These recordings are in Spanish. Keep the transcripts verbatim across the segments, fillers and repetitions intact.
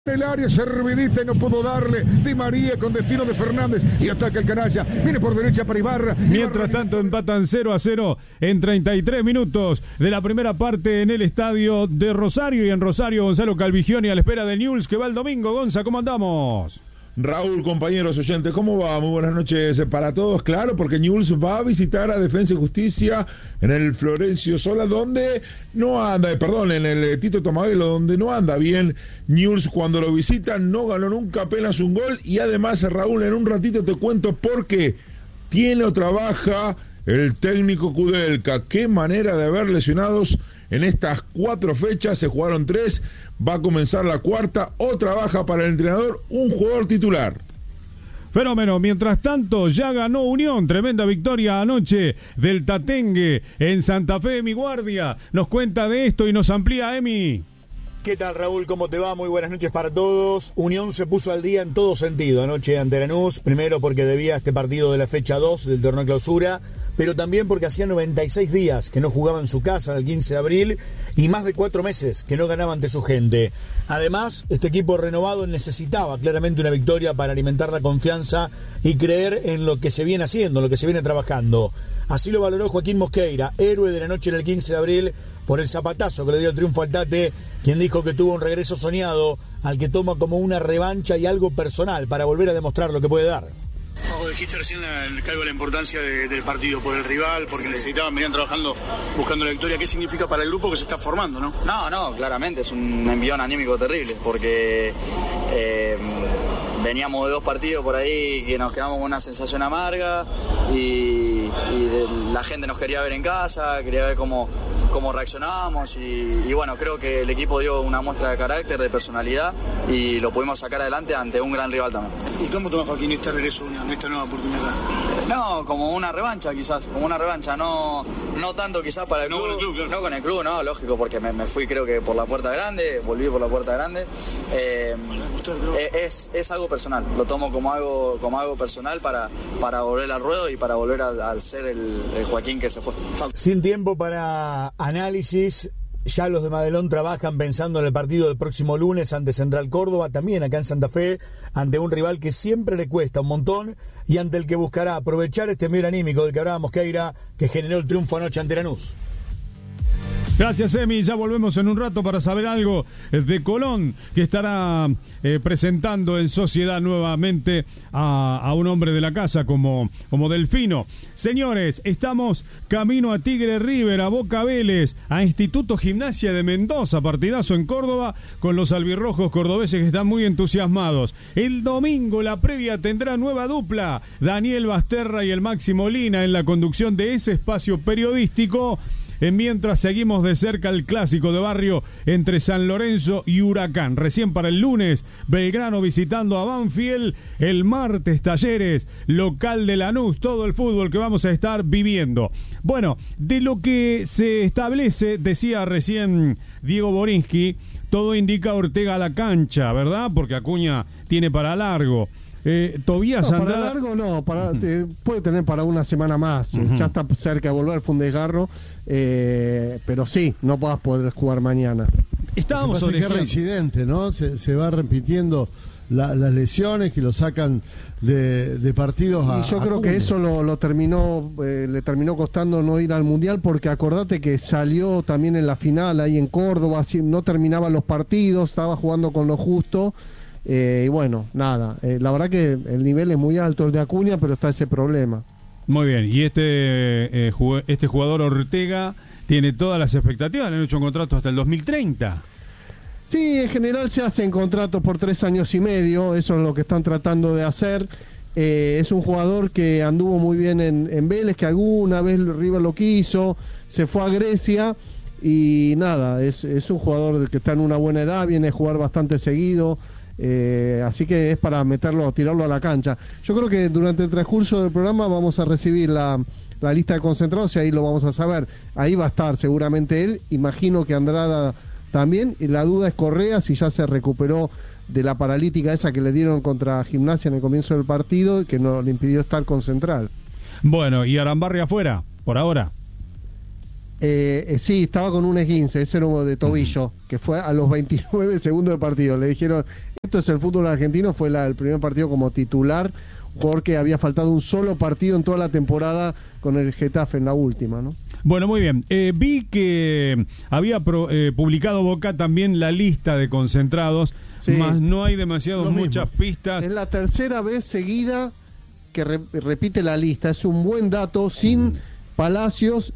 El área servidita y no pudo darle. Di María con destino de Fernández y ataca el canalla. Viene por derecha para Ibarra. Mientras Ibarra... tanto empatan cero a cero en treinta y tres minutos de la primera parte en el estadio de Rosario. Y en Rosario Gonzalo Calvigioni a la espera de Newell's que va el domingo. Gonza, ¿cómo andamos? Raúl, compañeros oyentes, ¿cómo va? Muy buenas noches para todos. Claro, porque Newell's va a visitar a Defensa y Justicia en el Florencio Sola, donde no anda, perdón, en el Tito Tomaguelo, donde no anda bien. Newell's cuando lo visita no ganó nunca apenas un gol. Y además, Raúl, en un ratito te cuento por qué tiene o trabaja el técnico Kudelka. Qué manera de haber lesionados en estas cuatro fechas. Se jugaron tres, va a comenzar la cuarta. O trabaja para el entrenador un jugador titular. Fenómeno. Mientras tanto, ya ganó Unión. Tremenda victoria anoche del Tatengue en Santa Fe de Mi Guardia. Nos cuenta de esto y nos amplía Emi. ¿Qué tal, Raúl? ¿Cómo te va? Muy buenas noches para todos. Unión se puso al día en todo sentido anoche ante Lanús, primero porque debía este partido de la fecha dos del torneo clausura, pero también porque hacía noventa y seis días que no jugaba en su casa el quince de abril y más de cuatro meses que no ganaba ante su gente. Además, este equipo renovado necesitaba claramente una victoria para alimentar la confianza y creer en lo que se viene haciendo, en lo que se viene trabajando. Así lo valoró Joaquín Mosqueira, héroe de la noche del quince de abril, por el zapatazo que le dio el triunfo al Tate, quien dijo que tuvo un regreso soñado al que toma como una revancha y algo personal para volver a demostrar lo que puede dar. Como dijiste recién, el cargo de la importancia de, del partido por el rival, porque necesitaban, venían trabajando buscando la victoria. ¿Qué significa para el grupo que se está formando, no? No, no, claramente es un envión anímico terrible, porque eh, veníamos de dos partidos por ahí que nos quedamos con una sensación amarga y, y de, la gente nos quería ver en casa, quería ver cómo, cómo reaccionábamos y, y bueno, creo que el equipo dio una muestra de carácter, de personalidad y lo pudimos sacar adelante ante un gran rival también. ¿Y cómo toma Joaquín este regreso a Unión, esta nueva oportunidad? No, como una revancha quizás, como una revancha, no, no tanto quizás para el club, no con el club, claro. No con el club, no, lógico, porque me, me fui creo que por la puerta grande, volví por la puerta grande, eh, es, es algo personal, lo tomo como algo, como algo personal para, para volver al ruedo y para volver al, al ser el, el Joaquín que se fue. Sin tiempo para análisis, ya los de Madelón trabajan pensando en el partido del próximo lunes ante Central Córdoba, también acá en Santa Fe, ante un rival que siempre le cuesta un montón y ante el que buscará aprovechar este medio anímico del que hablaba Mosqueira, que generó el triunfo anoche ante Lanús. Gracias, Emi. Ya volvemos en un rato para saber algo de Colón, que estará eh, presentando en sociedad nuevamente a, a un hombre de la casa como, como Delfino. Señores, estamos camino a Tigre River, a Boca Vélez, a Instituto Gimnasia de Mendoza, partidazo en Córdoba, con los albirrojos cordobeses que están muy entusiasmados. El domingo la previa tendrá nueva dupla, Daniel Basterra y el Maxi Molina en la conducción de ese espacio periodístico. Mientras seguimos de cerca el clásico de barrio entre San Lorenzo y Huracán. Recién para el lunes, Belgrano visitando a Banfield. El martes, Talleres, local de Lanús. Todo el fútbol que vamos a estar viviendo. Bueno, de lo que se establece, decía recién Diego Borinsky, todo indica Ortega a la cancha, ¿verdad? Porque Acuña tiene para largo. Eh, Tobías no, Andrada... para largo no, para, uh-huh. puede tener para una semana más, uh-huh. Ya está cerca de volver fue un desgarro, eh, pero sí, no vas a poder jugar mañana. Estábamos sobre que es reincidente, ¿no? Se, se va repitiendo la, las lesiones que lo sacan de, de partidos a... Y yo a creo Cuba. que eso lo, lo terminó, eh, le terminó costando no ir al Mundial, porque acordate que salió también en la final ahí en Córdoba, así, no terminaba los partidos, estaba jugando con lo justo. Eh, y bueno, nada, eh, la verdad que el nivel es muy alto el de Acuña, pero está ese problema. Muy bien, y este eh, jug- este jugador Ortega tiene todas las expectativas, le han hecho un contrato hasta el dos mil treinta. Sí, en general se hacen contratos por tres años y medio, eso es lo que están tratando de hacer. Eh, es un jugador que anduvo muy bien en, en Vélez, que alguna vez River lo quiso, se fue a Grecia y nada, es, es un jugador que está en una buena edad, viene a jugar bastante seguido. Eh, así que es para meterlo, tirarlo a la cancha. Yo creo que durante el transcurso del programa vamos a recibir la, la lista de concentrados y ahí lo vamos a saber. Ahí va a estar seguramente él, imagino que Andrada también, y la duda es Correa si ya se recuperó de la paralítica esa que le dieron contra Gimnasia en el comienzo del partido, que no le impidió estar con Central. Bueno, y Arambarri afuera, por ahora. Eh, eh, sí, estaba con un esguince, ese era uno de tobillo, que fue a los veintinueve segundos del partido. Le dijeron, esto es el fútbol argentino, fue la, el primer partido como titular, porque había faltado un solo partido en toda la temporada con el Getafe en la última, ¿no? Bueno, muy bien. Eh, vi que había pro, eh, publicado Boca también la lista de concentrados, sí, más no hay demasiado muchas pistas. Es la tercera vez seguida que re, repite la lista, es un buen dato, sin mm. Palacios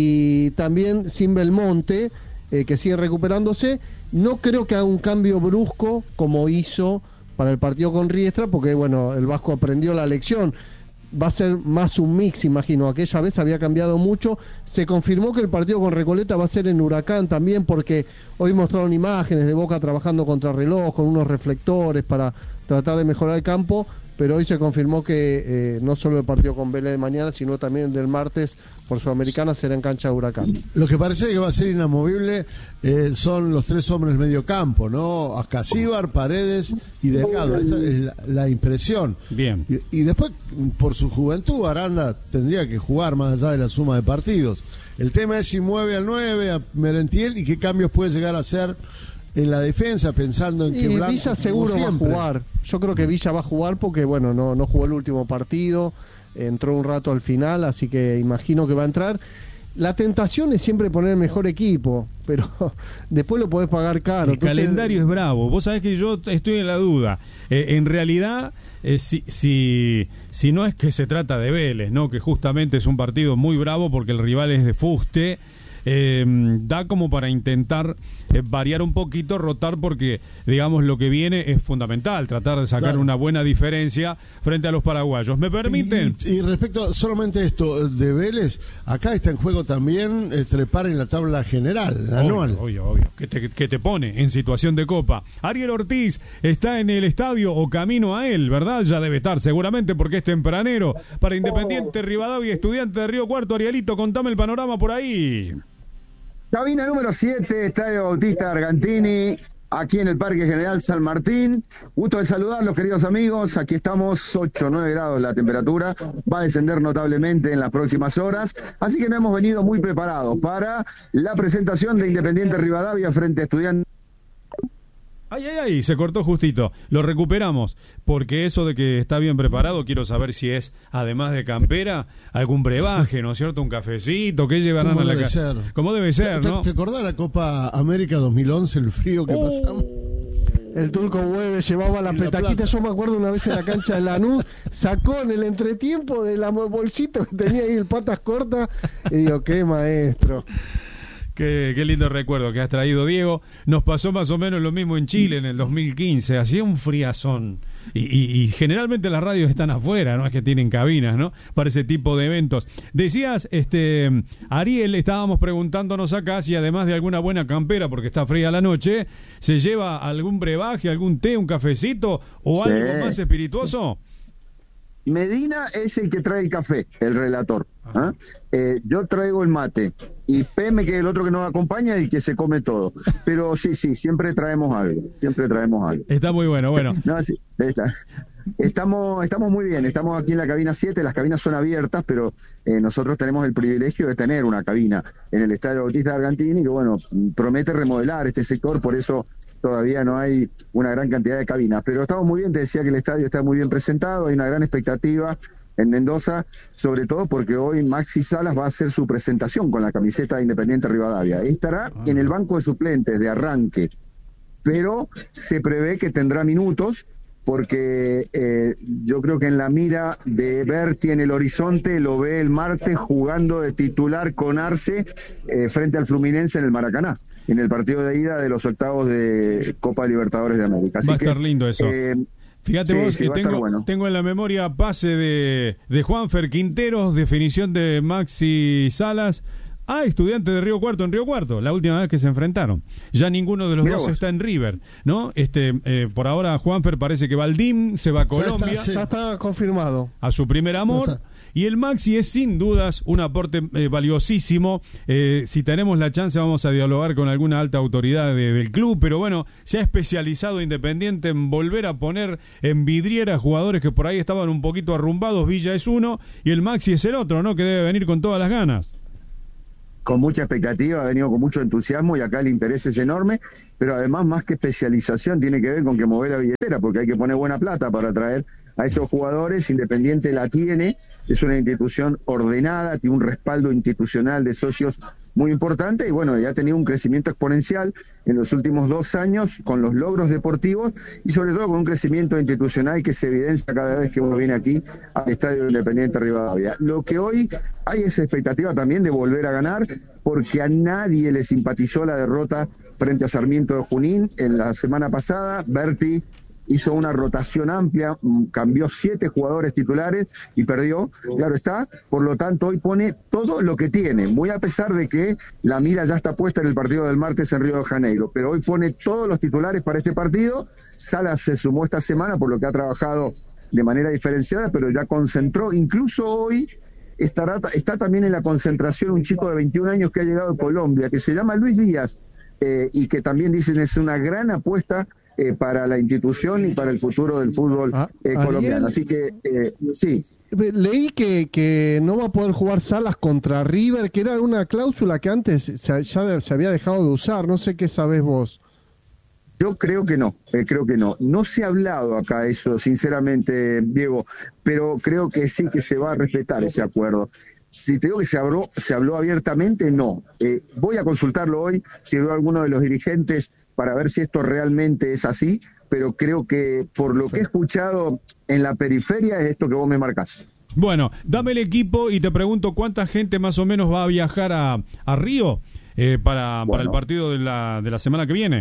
y también sin Belmonte, eh, que sigue recuperándose. No creo que haga un cambio brusco como hizo para el partido con Riestra, porque bueno, el Vasco aprendió la lección. Va a ser más un mix, imagino. Aquella vez había cambiado mucho. Se confirmó que el partido con Recoleta va a ser en Huracán también, porque hoy mostraron imágenes de Boca trabajando contra reloj, con unos reflectores para tratar de mejorar el campo, pero hoy se confirmó que eh, no solo el partido con Vélez de mañana, sino también el del martes por Sudamericana será en cancha de Huracán. Lo que parece que va a ser inamovible eh, son los tres hombres del medio campo, ¿no? Ascasíbar, Paredes y Delgado. Esta es la, la impresión. Bien. Y, y después, por su juventud, Aranda tendría que jugar más allá de la suma de partidos. El tema es si mueve al nueve, a Merentiel, y qué cambios puede llegar a hacer en la defensa, pensando en y que Blanco, Villa seguro va a jugar. Yo creo que Villa va a jugar porque bueno, no, no jugó el último partido, entró un rato al final, así que imagino que va a entrar. La tentación es siempre poner el mejor equipo, pero después lo podés pagar caro. El Entonces... calendario es bravo. Vos sabés que yo estoy en la duda. Eh, en realidad, eh, si, si, si no es que se trata de Vélez, ¿no? Que justamente es un partido muy bravo porque el rival es de fuste. Eh, da como para intentar eh, variar un poquito, rotar, porque digamos lo que viene es fundamental, tratar de sacar claro. una buena diferencia frente a los paraguayos. ¿Me permiten? Y, y respecto solamente a esto de Vélez, acá está en juego también eh, trepar en la tabla general, obvio, anual. Obvio, obvio, que te, que te pone en situación de copa. Ariel Ortiz está en el estadio o camino a él, ¿verdad? Ya debe estar seguramente porque es tempranero. Para Independiente Rivadavia, Estudiante de Río Cuarto. Arielito, contame el panorama por ahí. Cabina número siete, Estadio Bautista Argantini, aquí en el Parque General San Martín. Gusto de saludarlos, queridos amigos. Aquí estamos, ocho o nueve grados la temperatura. Va a descender notablemente en las próximas horas. Así que no hemos venido muy preparados para la presentación de Independiente Rivadavia frente a Estudiantes. Ay, ay, ay, se cortó justito. Lo recuperamos, porque eso de que está bien preparado, quiero saber si es, además de campera, algún brebaje, ¿no es cierto? Un cafecito, ¿qué llevarán a la casa? Como debe ser, ¿no? ¿Te, te acordás la Copa América dos mil once, el frío que oh. pasamos? El Turco Hueve llevaba la petaquita, yo me acuerdo una vez en la cancha de Lanús, sacó en el entretiempo de la bolsita que tenía ahí el patas cortas, y digo, qué maestro. Qué, qué lindo recuerdo que has traído, Diego. Nos pasó más o menos lo mismo en Chile en el dos mil quince. Hacía un friazón. Y, y, y generalmente las radios están afuera, no es que tienen cabinas, ¿no? Para ese tipo de eventos. Decías, este, Ariel, estábamos preguntándonos acá si además de alguna buena campera, porque está fría la noche, ¿se lleva algún brebaje, algún té, un cafecito o sí. algo más espirituoso? Medina es el que trae el café, el relator. ¿Ah? Eh, yo traigo el mate y Peme, que es el otro que nos acompaña, el que se come todo. Pero sí, sí, siempre traemos algo, siempre traemos algo. Está muy bueno, bueno. No, sí, está. Estamos, estamos muy bien, estamos aquí en la cabina siete, las cabinas son abiertas, pero eh, nosotros tenemos el privilegio de tener una cabina en el Estadio Bautista Argantini, que bueno, promete remodelar este sector, por eso todavía no hay una gran cantidad de cabinas, pero estamos muy bien, te decía que el estadio está muy bien presentado, hay una gran expectativa en Mendoza, sobre todo porque hoy Maxi Salas va a hacer su presentación con la camiseta de Independiente Rivadavia, estará en el banco de suplentes de arranque, pero se prevé que tendrá minutos, porque eh, yo creo que en la mira de Berti en el horizonte lo ve el martes jugando de titular con Arce eh, frente al Fluminense en el Maracaná, en el partido de ida de los octavos de Copa Libertadores de América. Así va a que, estar lindo eso. Eh, Fíjate sí, vos, sí, tengo, bueno. tengo en la memoria pase de, de Juanfer Quinteros, definición de Maxi Salas. Ah, Estudiante de Río Cuarto en Río Cuarto, la última vez que se enfrentaron. Ya ninguno de los Mirá dos vos. está en River, ¿no? Este, eh, por ahora Juanfer parece que va al D I M, se va a Colombia. Ya está, sí. ya está confirmado. A su primer amor. Y el Maxi es sin dudas un aporte eh, valiosísimo. Eh, si tenemos la chance vamos a dialogar con alguna alta autoridad de, del club, pero bueno, se ha especializado Independiente en volver a poner en vidriera jugadores que por ahí estaban un poquito arrumbados. Villa es uno y el Maxi es el otro, ¿no? Que debe venir con todas las ganas. con mucha expectativa, ha venido con mucho entusiasmo y acá el interés es enorme, pero además más que especialización tiene que ver con que mover la billetera, porque hay que poner buena plata para traer a esos jugadores. Independiente la tiene, es una institución ordenada, tiene un respaldo institucional de socios muy importante y bueno, ya ha tenido un crecimiento exponencial en los últimos dos años con los logros deportivos y sobre todo con un crecimiento institucional que se evidencia cada vez que uno viene aquí al Estadio Independiente Rivadavia. Lo que hoy hay es expectativa también de volver a ganar, porque a nadie le simpatizó la derrota frente a Sarmiento de Junín en la semana pasada. Berti hizo una rotación amplia, cambió siete jugadores titulares y perdió, claro está, por lo tanto hoy pone todo lo que tiene, muy a pesar de que la mira ya está puesta en el partido del martes en Río de Janeiro, pero hoy pone todos los titulares para este partido. Salas se sumó esta semana por lo que ha trabajado de manera diferenciada, pero ya concentró, incluso hoy estará, está también en la concentración un chico de veintiún años que ha llegado de Colombia, que se llama Luis Díaz, eh, y que también dicen es una gran apuesta Eh, para la institución y para el futuro del fútbol ah, eh, colombiano. Así que, eh, sí. Leí que, que no va a poder jugar Salas contra River, que era una cláusula que antes se, ya se había dejado de usar. No sé qué sabés vos. Yo creo que no, eh, creo que no. No se ha hablado acá eso, sinceramente, Diego, pero creo que sí que se va a respetar ese acuerdo. Si te digo que se habló, se habló abiertamente, no. Eh, voy a consultarlo hoy, si veo a alguno de los dirigentes para ver si esto realmente es así, pero creo que por lo que he escuchado en la periferia es esto que vos me marcás. Bueno, dame el equipo y te pregunto cuánta gente más o menos va a viajar a, a Río eh, para, bueno. para el partido de la, de la semana que viene.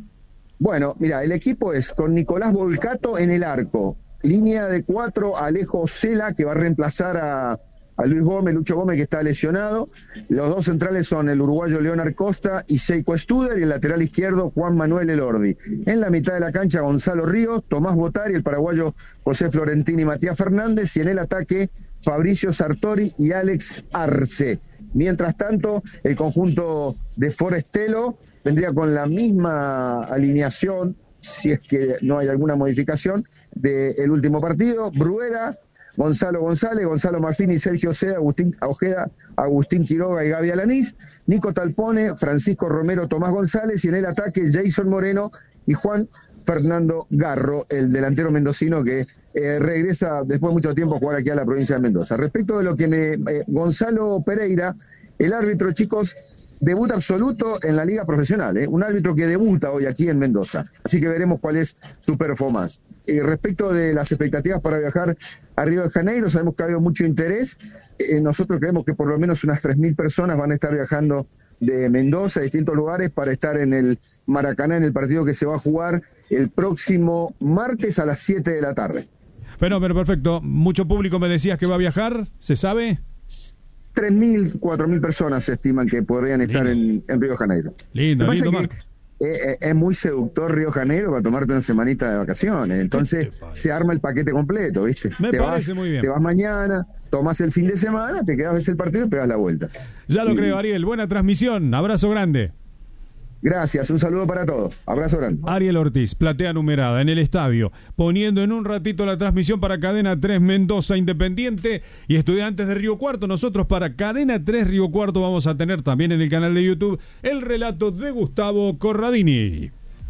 Bueno, mira, el equipo es con Nicolás Volcato en el arco, línea de cuatro, Alejo Cela, que va a reemplazar a... a Luis Gómez, Lucho Gómez, que está lesionado. Los dos centrales son el uruguayo Leonard Costa y Seiko Studer, y el lateral izquierdo Juan Manuel Elordi. En la mitad de la cancha Gonzalo Ríos, Tomás Botari, el paraguayo José Florentini y Matías Fernández, y en el ataque Fabricio Sartori y Alex Arce. Mientras tanto, el conjunto de Forestelo vendría con la misma alineación, si es que no hay alguna modificación, del último partido. Bruera, Gonzalo González, Gonzalo Maffini, Sergio Ojeda, Agustín Ojeda, Agustín Quiroga y Gaby Alanís, Nico Talpone, Francisco Romero, Tomás González, y en el ataque Jason Moreno y Juan Fernando Garro, el delantero mendocino que eh, regresa después de mucho tiempo a jugar aquí a la provincia de Mendoza. Respecto de lo que me, eh, Gonzalo Pereira, el árbitro, chicos, debut absoluto en la liga profesional, ¿eh? Un árbitro que debuta hoy aquí en Mendoza, así que veremos cuál es su performance. Eh, respecto de las expectativas para viajar a Río de Janeiro, sabemos que ha habido mucho interés. Eh, nosotros creemos que por lo menos unas tres mil personas van a estar viajando de Mendoza a distintos lugares para estar en el Maracaná, en el partido que se va a jugar el próximo martes a las siete de la tarde. Fenómeno, perfecto. Mucho público me decías que va a viajar, ¿se sabe? tres mil, cuatro mil personas se estiman que podrían estar en, en Río de Janeiro. Lindo, lindo, Marco. Es, es muy seductor Río de Janeiro para tomarte una semanita de vacaciones. Entonces se arma el paquete completo, ¿viste? Me te parece vas, muy bien. Te vas mañana, tomas el fin de semana, te quedas, ves el partido y pegas la vuelta. Ya lo y, creo, Ariel. Buena transmisión. Abrazo grande. Gracias, un saludo para todos. Abrazo grande. Ariel Ortiz, platea numerada en el estadio, poniendo en un ratito la transmisión para Cadena tres Mendoza Independiente y Estudiantes de Río Cuarto. Nosotros para Cadena tres Río Cuarto vamos a tener también en el canal de YouTube el relato de Gustavo Corradini.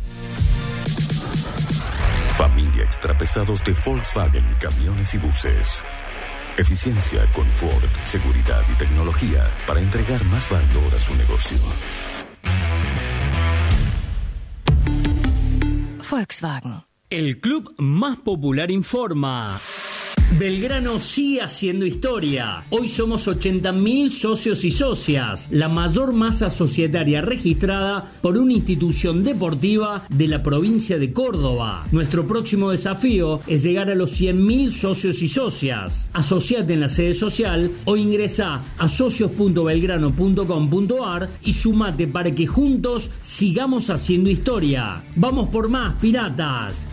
Familia Extrapesados de Volkswagen, camiones y buses. Eficiencia, confort, seguridad y tecnología para entregar más valor a su negocio. Volkswagen. El club más popular informa. Belgrano sigue haciendo historia. Hoy somos ochenta mil socios y socias, la mayor masa societaria registrada por una institución deportiva de la provincia de Córdoba. Nuestro próximo desafío es llegar a los cien mil socios y socias. Asociate en la sede social o ingresa a socios punto belgrano punto com punto ar y sumate para que juntos sigamos haciendo historia. ¡Vamos por más, piratas!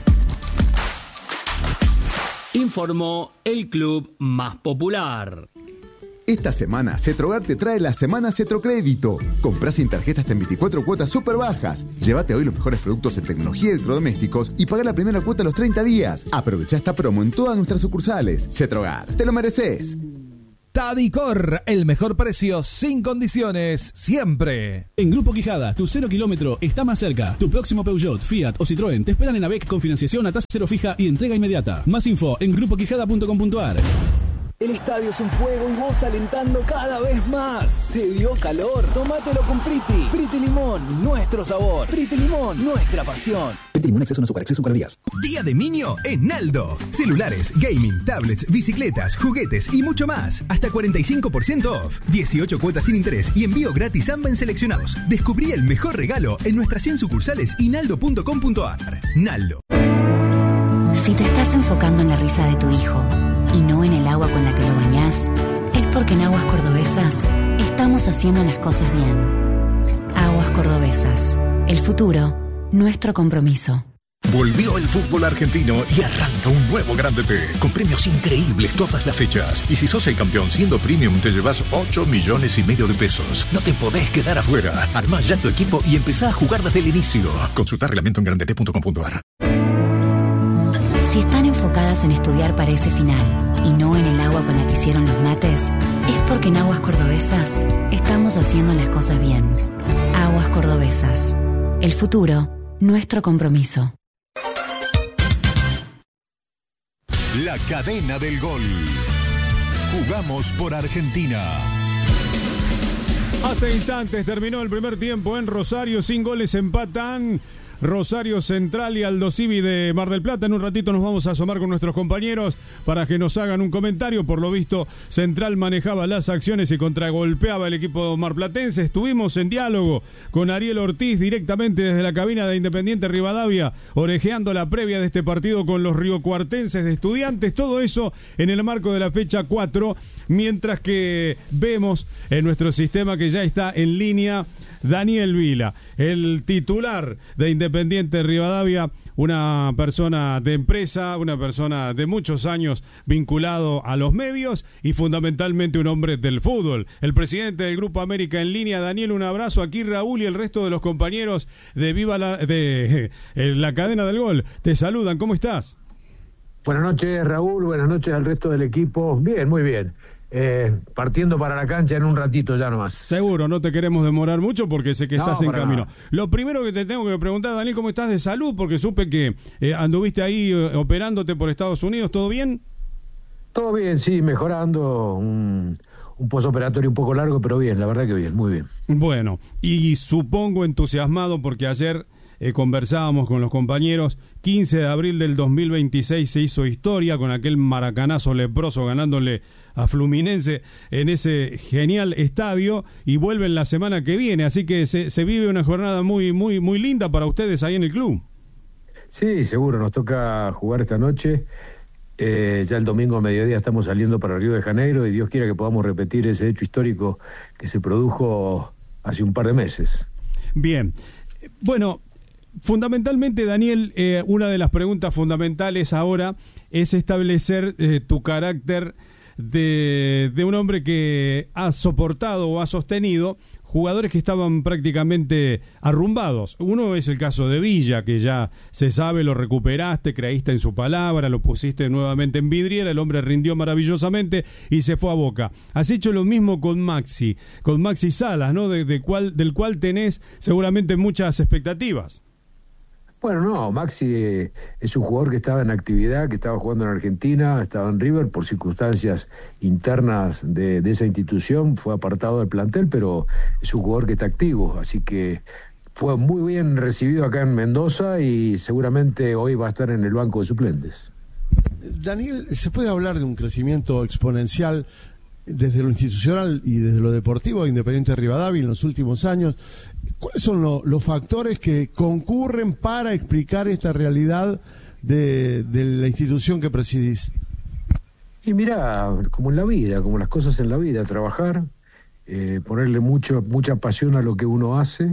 Informó el club más popular. Esta semana, Cetrogar te trae la Semana Cetrocrédito. Comprá sin tarjeta hasta en veinticuatro cuotas súper bajas. Llévate hoy los mejores productos en tecnología y electrodomésticos y pagá la primera cuota a los treinta días. Aprovechá esta promo en todas nuestras sucursales. Cetrogar, te lo mereces. Tadicor, el mejor precio sin condiciones, siempre. En Grupo Quijada, tu cero kilómetro está más cerca. Tu próximo Peugeot, Fiat o Citroën te esperan en AVEC con financiación a tasa cero fija y entrega inmediata. Más info en grupo quijada punto com punto a r. El estadio es un juego y vos alentando cada vez más. ¿Te dio calor? Tómatelo con Priti. Priti Limón, nuestro sabor. Priti Limón, nuestra pasión. Priti Limón, exceso en azúcar, exceso en calorías. Día de Niño en Naldo. Celulares, gaming, tablets, bicicletas, juguetes y mucho más. Hasta cuarenta y cinco por ciento off. dieciocho cuotas sin interés y envío gratis AMBA en seleccionados. Descubrí el mejor regalo en nuestras cien sucursales y naldo punto com punto a r. Naldo. Si te estás enfocando en la risa de tu hijo y no en el agua con la que lo bañás, es porque en Aguas Cordobesas estamos haciendo las cosas bien. Aguas Cordobesas. El futuro, nuestro compromiso. Volvió el fútbol argentino y arranca un nuevo Grande T, con premios increíbles todas las fechas. Y si sos el campeón siendo premium, te llevas ocho millones y medio de pesos. No te podés quedar afuera. Armá ya tu equipo y empezá a jugar desde el inicio. Consulta reglamento en grande t punto com punto a r. Si están enfocadas en estudiar para ese final y no en el agua con la que hicieron los mates, es porque en Aguas Cordobesas estamos haciendo las cosas bien. Aguas Cordobesas. El futuro, nuestro compromiso. La cadena del gol. Jugamos por Argentina. Hace instantes terminó el primer tiempo en Rosario, sin goles empatan Rosario Central y Aldo Civi de Mar del Plata. En un ratito nos vamos a asomar con nuestros compañeros para que nos hagan un comentario. Por lo visto, Central manejaba las acciones y contragolpeaba el equipo marplatense. Estuvimos en diálogo con Ariel Ortiz directamente desde la cabina de Independiente Rivadavia, orejeando la previa de este partido con los riocuartenses de Estudiantes. Todo eso en el marco de la fecha cuatro, mientras que vemos en nuestro sistema que ya está en línea Daniel Vila, el titular de Independiente Rivadavia, una persona de empresa, una persona de muchos años vinculado a los medios y fundamentalmente un hombre del fútbol. El presidente del Grupo América en línea. Daniel, un abrazo. Aquí Raúl y el resto de los compañeros de Viva la, de eh, la cadena del gol te saludan. ¿Cómo estás? Buenas noches, Raúl. Buenas noches al resto del equipo. Bien, muy bien. Eh, partiendo para la cancha en un ratito ya nomás. Seguro, no te queremos demorar mucho porque sé que No, estás en para camino. nada. Lo primero que te tengo que preguntar, Daniel, ¿cómo estás de salud? Porque supe que eh, anduviste ahí eh, operándote por Estados Unidos. ¿Todo bien? Todo bien, sí, mejorando. Un, un posoperatorio un poco largo, pero bien, la verdad que bien, muy bien. Bueno, y supongo entusiasmado porque ayer eh, conversábamos con los compañeros. quince de abril del dos mil veintiséis se hizo historia con aquel maracanazo leproso ganándole a Fluminense en ese genial estadio, y vuelven la semana que viene, así que se, se vive una jornada muy muy muy linda para ustedes ahí en el club. Sí, seguro, nos toca jugar esta noche. Eh, ya el domingo a mediodía estamos saliendo para Río de Janeiro y Dios quiera que podamos repetir ese hecho histórico que se produjo hace un par de meses. Bien, bueno, fundamentalmente, Daniel, eh, una de las preguntas fundamentales ahora es establecer eh, tu carácter de, de un hombre que ha soportado o ha sostenido jugadores que estaban prácticamente arrumbados. Uno es el caso de Villa, que ya se sabe, lo recuperaste, creíste en su palabra, lo pusiste nuevamente en vidriera, el hombre rindió maravillosamente y se fue a Boca. Has hecho lo mismo con Maxi, con Maxi Salas, ¿no? De, de cual, del cual tenés seguramente muchas expectativas. Bueno, no, Maxi eh, es un jugador que estaba en actividad, que estaba jugando en Argentina, estaba en River por circunstancias internas de, de esa institución, fue apartado del plantel, pero es un jugador que está activo, así que fue muy bien recibido acá en Mendoza y seguramente hoy va a estar en el banco de suplentes. Daniel, ¿se puede hablar de un crecimiento exponencial desde lo institucional y desde lo deportivo de Independiente Rivadavia en los últimos años? ¿Cuáles son lo, los factores que concurren para explicar esta realidad de, de la institución que presidís? Y mira, como en la vida, como las cosas en la vida, trabajar, eh, ponerle mucho, mucha pasión a lo que uno hace,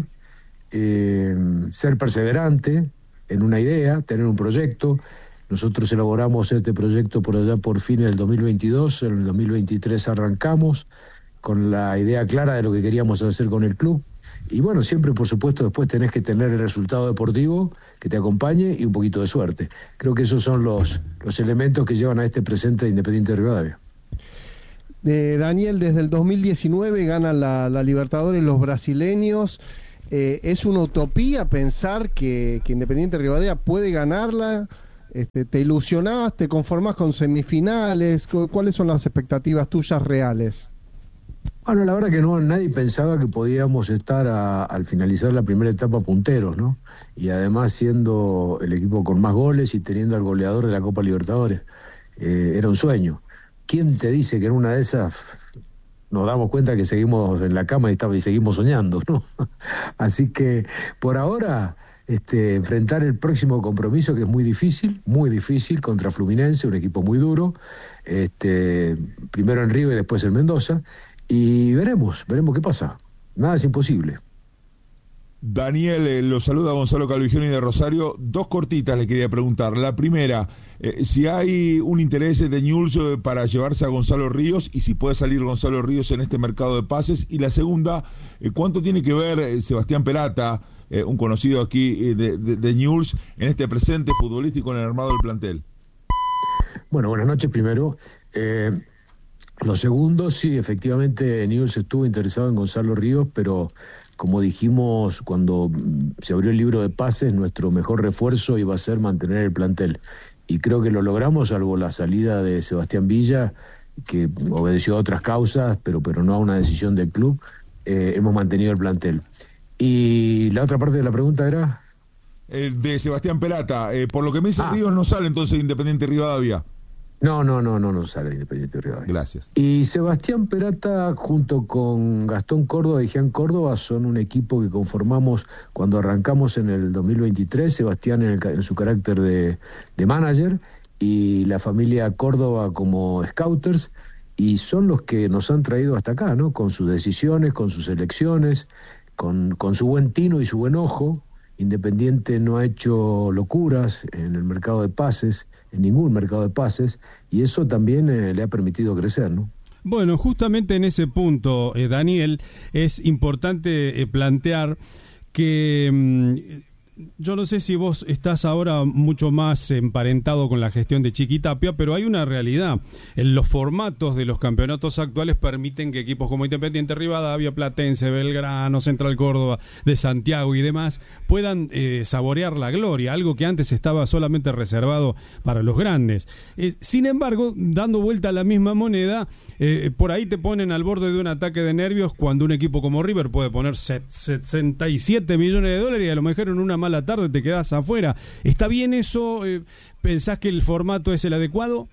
eh, ser perseverante en una idea, tener un proyecto. Nosotros elaboramos este proyecto por allá por fines del dos mil veintidós, en el dos mil veintitrés arrancamos con la idea clara de lo que queríamos hacer con el club. Y bueno, siempre, por supuesto, después tenés que tener el resultado deportivo que te acompañe y un poquito de suerte. Creo que esos son los, los elementos que llevan a este presente de Independiente Rivadavia. Eh, Daniel, desde el dos mil diecinueve ganan la, la Libertadores los brasileños. Eh, ¿Es una utopía pensar que, que Independiente Rivadavia puede ganarla? Este, ¿Te ilusionás? ¿Te conformás con semifinales? ¿Cuáles son las expectativas tuyas reales? Bueno, la verdad que no, nadie pensaba que podíamos estar a, al finalizar la primera etapa punteros, ¿no? Y además siendo el equipo con más goles y teniendo al goleador de la Copa Libertadores. Eh, era un sueño. ¿Quién te dice que en una de esas nos damos cuenta que seguimos en la cama y, y seguimos soñando, ¿no? Así que por ahora este, enfrentar el próximo compromiso, que es muy difícil, muy difícil, contra Fluminense, un equipo muy duro, este, primero en Río y después en Mendoza, y veremos, veremos qué pasa. Nada es imposible. Daniel, eh, lo saluda Gonzalo Calvigioni de Rosario. Dos cortitas le quería preguntar. La primera, eh, si hay un interés de Newell's eh, para llevarse a Gonzalo Ríos y si puede salir Gonzalo Ríos en este mercado de pases. Y la segunda, eh, ¿cuánto tiene que ver eh, Sebastián Perata, eh, un conocido aquí eh, de, de, de Newell's, en este presente futbolístico en el armado del plantel? Bueno, buenas noches primero. Eh, lo segundo, sí, efectivamente Newell's estuvo interesado en Gonzalo Ríos, pero como dijimos cuando se abrió el libro de pases, nuestro mejor refuerzo iba a ser mantener el plantel. Y creo que lo logramos, salvo la salida de Sebastián Villa, que obedeció a otras causas, pero, pero no a una decisión del club. Eh, hemos mantenido el plantel. Y la otra parte de la pregunta era... Eh, de Sebastián Perata. Eh, por lo que me dice Ah. Ríos, no sale entonces Independiente Rivadavia. No, no, no, no, no sale Independiente Rivadavia. Gracias. Y Sebastián Perata, junto con Gastón Córdoba y Jean Córdoba, son un equipo que conformamos cuando arrancamos en el dos mil veintitrés, Sebastián en, el, en su carácter de, de manager y la familia Córdoba como scouters, y son los que nos han traído hasta acá, ¿no? Con sus decisiones, con sus elecciones, con, con su buen tino y su buen ojo. Independiente no ha hecho locuras en el mercado de pases, en ningún mercado de pases, y eso también eh, le ha permitido crecer, ¿no? Bueno, justamente en ese punto, eh, Daniel, es importante eh, plantear que mmm, yo no sé si vos estás ahora mucho más emparentado con la gestión de Chiquitapia, pero hay una realidad. En los formatos de los campeonatos actuales permiten que equipos como Independiente Rivadavia, Platense, Belgrano, Central Córdoba, de Santiago y demás puedan eh, saborear la gloria, algo que antes estaba solamente reservado para los grandes. Eh, sin embargo, dando vuelta a la misma moneda, eh, por ahí te ponen al borde de un ataque de nervios cuando un equipo como River puede poner sesenta y siete millones de dólares y a lo mejor en una mala tarde te quedás afuera. ¿Está bien eso? Eh, ¿Pensás que el formato es el adecuado?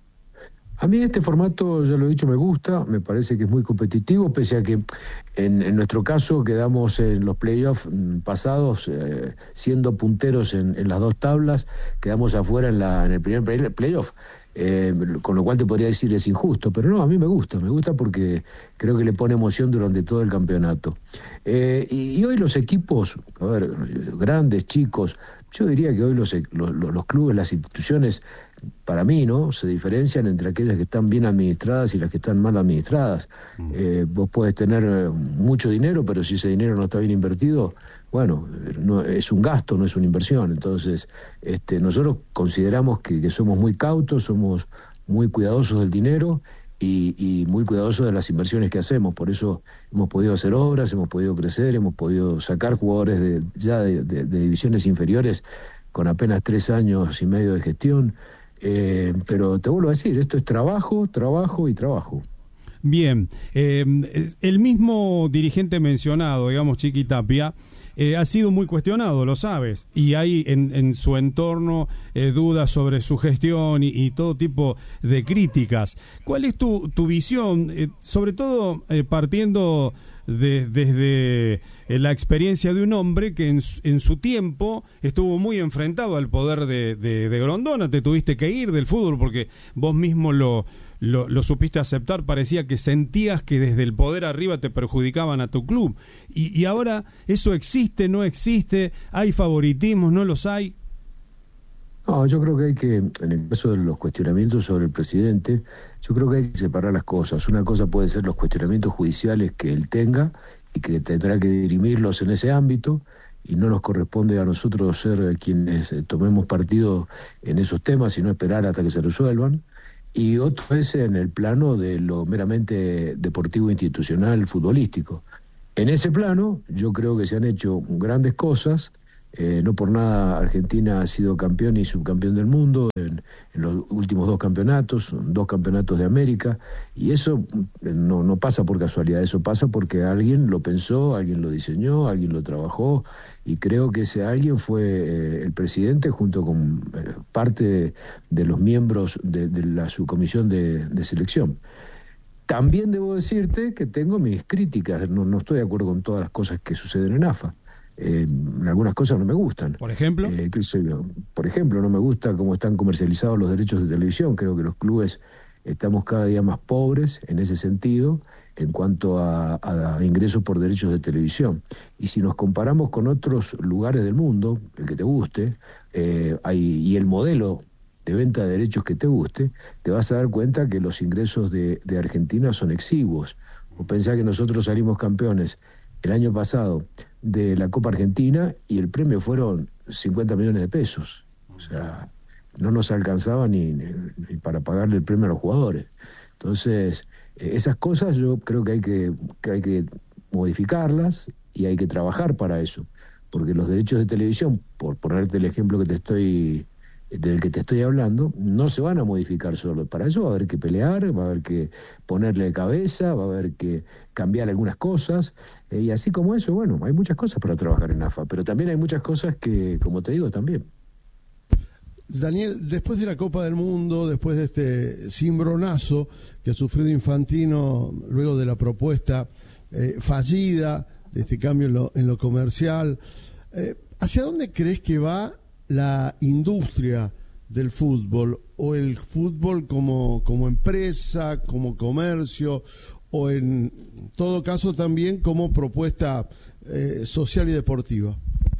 A mí este formato, ya lo he dicho, me gusta, me parece que es muy competitivo, pese a que en, en nuestro caso quedamos en los playoffs pasados, eh, siendo punteros en, en las dos tablas, quedamos afuera en, la, en el primer playoff. Eh, con lo cual te podría decir es injusto, pero no, a mí me gusta, me gusta porque creo que le pone emoción durante todo el campeonato. Eh, y, y hoy los equipos, a ver, grandes, chicos, yo diría que hoy los, los, los clubes, las instituciones, para mí, ¿no?, se diferencian entre aquellas que están bien administradas y las que están mal administradas. Mm. Eh, vos podés tener mucho dinero, pero si ese dinero no está bien invertido, bueno, no, es un gasto, no es una inversión. Entonces, este, nosotros consideramos que, que somos muy cautos, somos muy cuidadosos del dinero y, y muy cuidadosos de las inversiones que hacemos. Por eso hemos podido hacer obras, hemos podido crecer, hemos podido sacar jugadores de, ya de, de, de divisiones inferiores con apenas tres años y medio de gestión. Eh, pero te vuelvo a decir, esto es trabajo, trabajo y trabajo. Bien, eh, el mismo dirigente mencionado, digamos, Chiquitapia, Eh, ha sido muy cuestionado, lo sabes, y hay en, en su entorno eh, dudas sobre su gestión y, y todo tipo de críticas. ¿Cuál es tu, tu visión, eh, sobre todo eh, partiendo de, desde eh, la experiencia de un hombre que en, en su tiempo estuvo muy enfrentado al poder de, de, de Grondona? Te tuviste que ir del fútbol porque vos mismo lo... Lo, lo supiste aceptar, parecía que sentías que desde el poder arriba te perjudicaban a tu club. Y, y ahora, ¿eso existe, no existe? ¿Hay favoritismos, no los hay? No, yo creo que hay que, en el caso de los cuestionamientos sobre el presidente, yo creo que hay que separar las cosas. Una cosa puede ser los cuestionamientos judiciales que él tenga y que tendrá que dirimirlos en ese ámbito, y no nos corresponde a nosotros ser quienes tomemos partido en esos temas, sino esperar hasta que se resuelvan. y otro es en el plano de lo meramente deportivo, institucional, futbolístico. En ese plano yo creo que se han hecho grandes cosas. Eh, no por nada Argentina ha sido campeón y subcampeón del mundo en, en los últimos dos campeonatos, dos campeonatos de América, y eso no, no pasa por casualidad, eso pasa porque alguien lo pensó, alguien lo diseñó, alguien lo trabajó, y creo que ese alguien fue eh, el presidente junto con eh, parte de, de los miembros de, de la subcomisión de, de selección. También debo decirte que tengo mis críticas, no, no estoy de acuerdo con todas las cosas que suceden en AFA. Eh, algunas cosas no me gustan. ¿Por ejemplo? Eh, qué sé yo. Por ejemplo, no me gusta cómo están comercializados los derechos de televisión. Creo que los clubes estamos cada día más pobres en ese sentido en cuanto a, a ingresos por derechos de televisión. Y si nos comparamos con otros lugares del mundo, el que te guste, eh, hay, y el modelo de venta de derechos que te guste, te vas a dar cuenta que los ingresos de, de Argentina son exiguos. O pensá que nosotros salimos campeones el año pasado de la Copa Argentina y el premio fueron cincuenta millones de pesos. O sea, no nos alcanzaba ni, ni, ni para pagarle el premio a los jugadores. Entonces, eh, esas cosas yo creo que hay que, que hay que modificarlas y hay que trabajar para eso. Porque los derechos de televisión, por ponerte el ejemplo que te estoy del que te estoy hablando, no se van a modificar solo. Para eso va a haber que pelear, va a haber que ponerle cabeza, va a haber que cambiar algunas cosas, eh, y así como eso, bueno, hay muchas cosas para trabajar en AFA, pero también hay muchas cosas que, como te digo, también. Daniel, después de la Copa del Mundo, después de este cimbronazo que ha sufrido Infantino luego de la propuesta eh, fallida de este cambio en lo, en lo comercial, eh, ¿hacia dónde crees que va la industria del fútbol, o el fútbol como, como empresa, como comercio, o en todo caso también como propuesta eh, social y deportiva?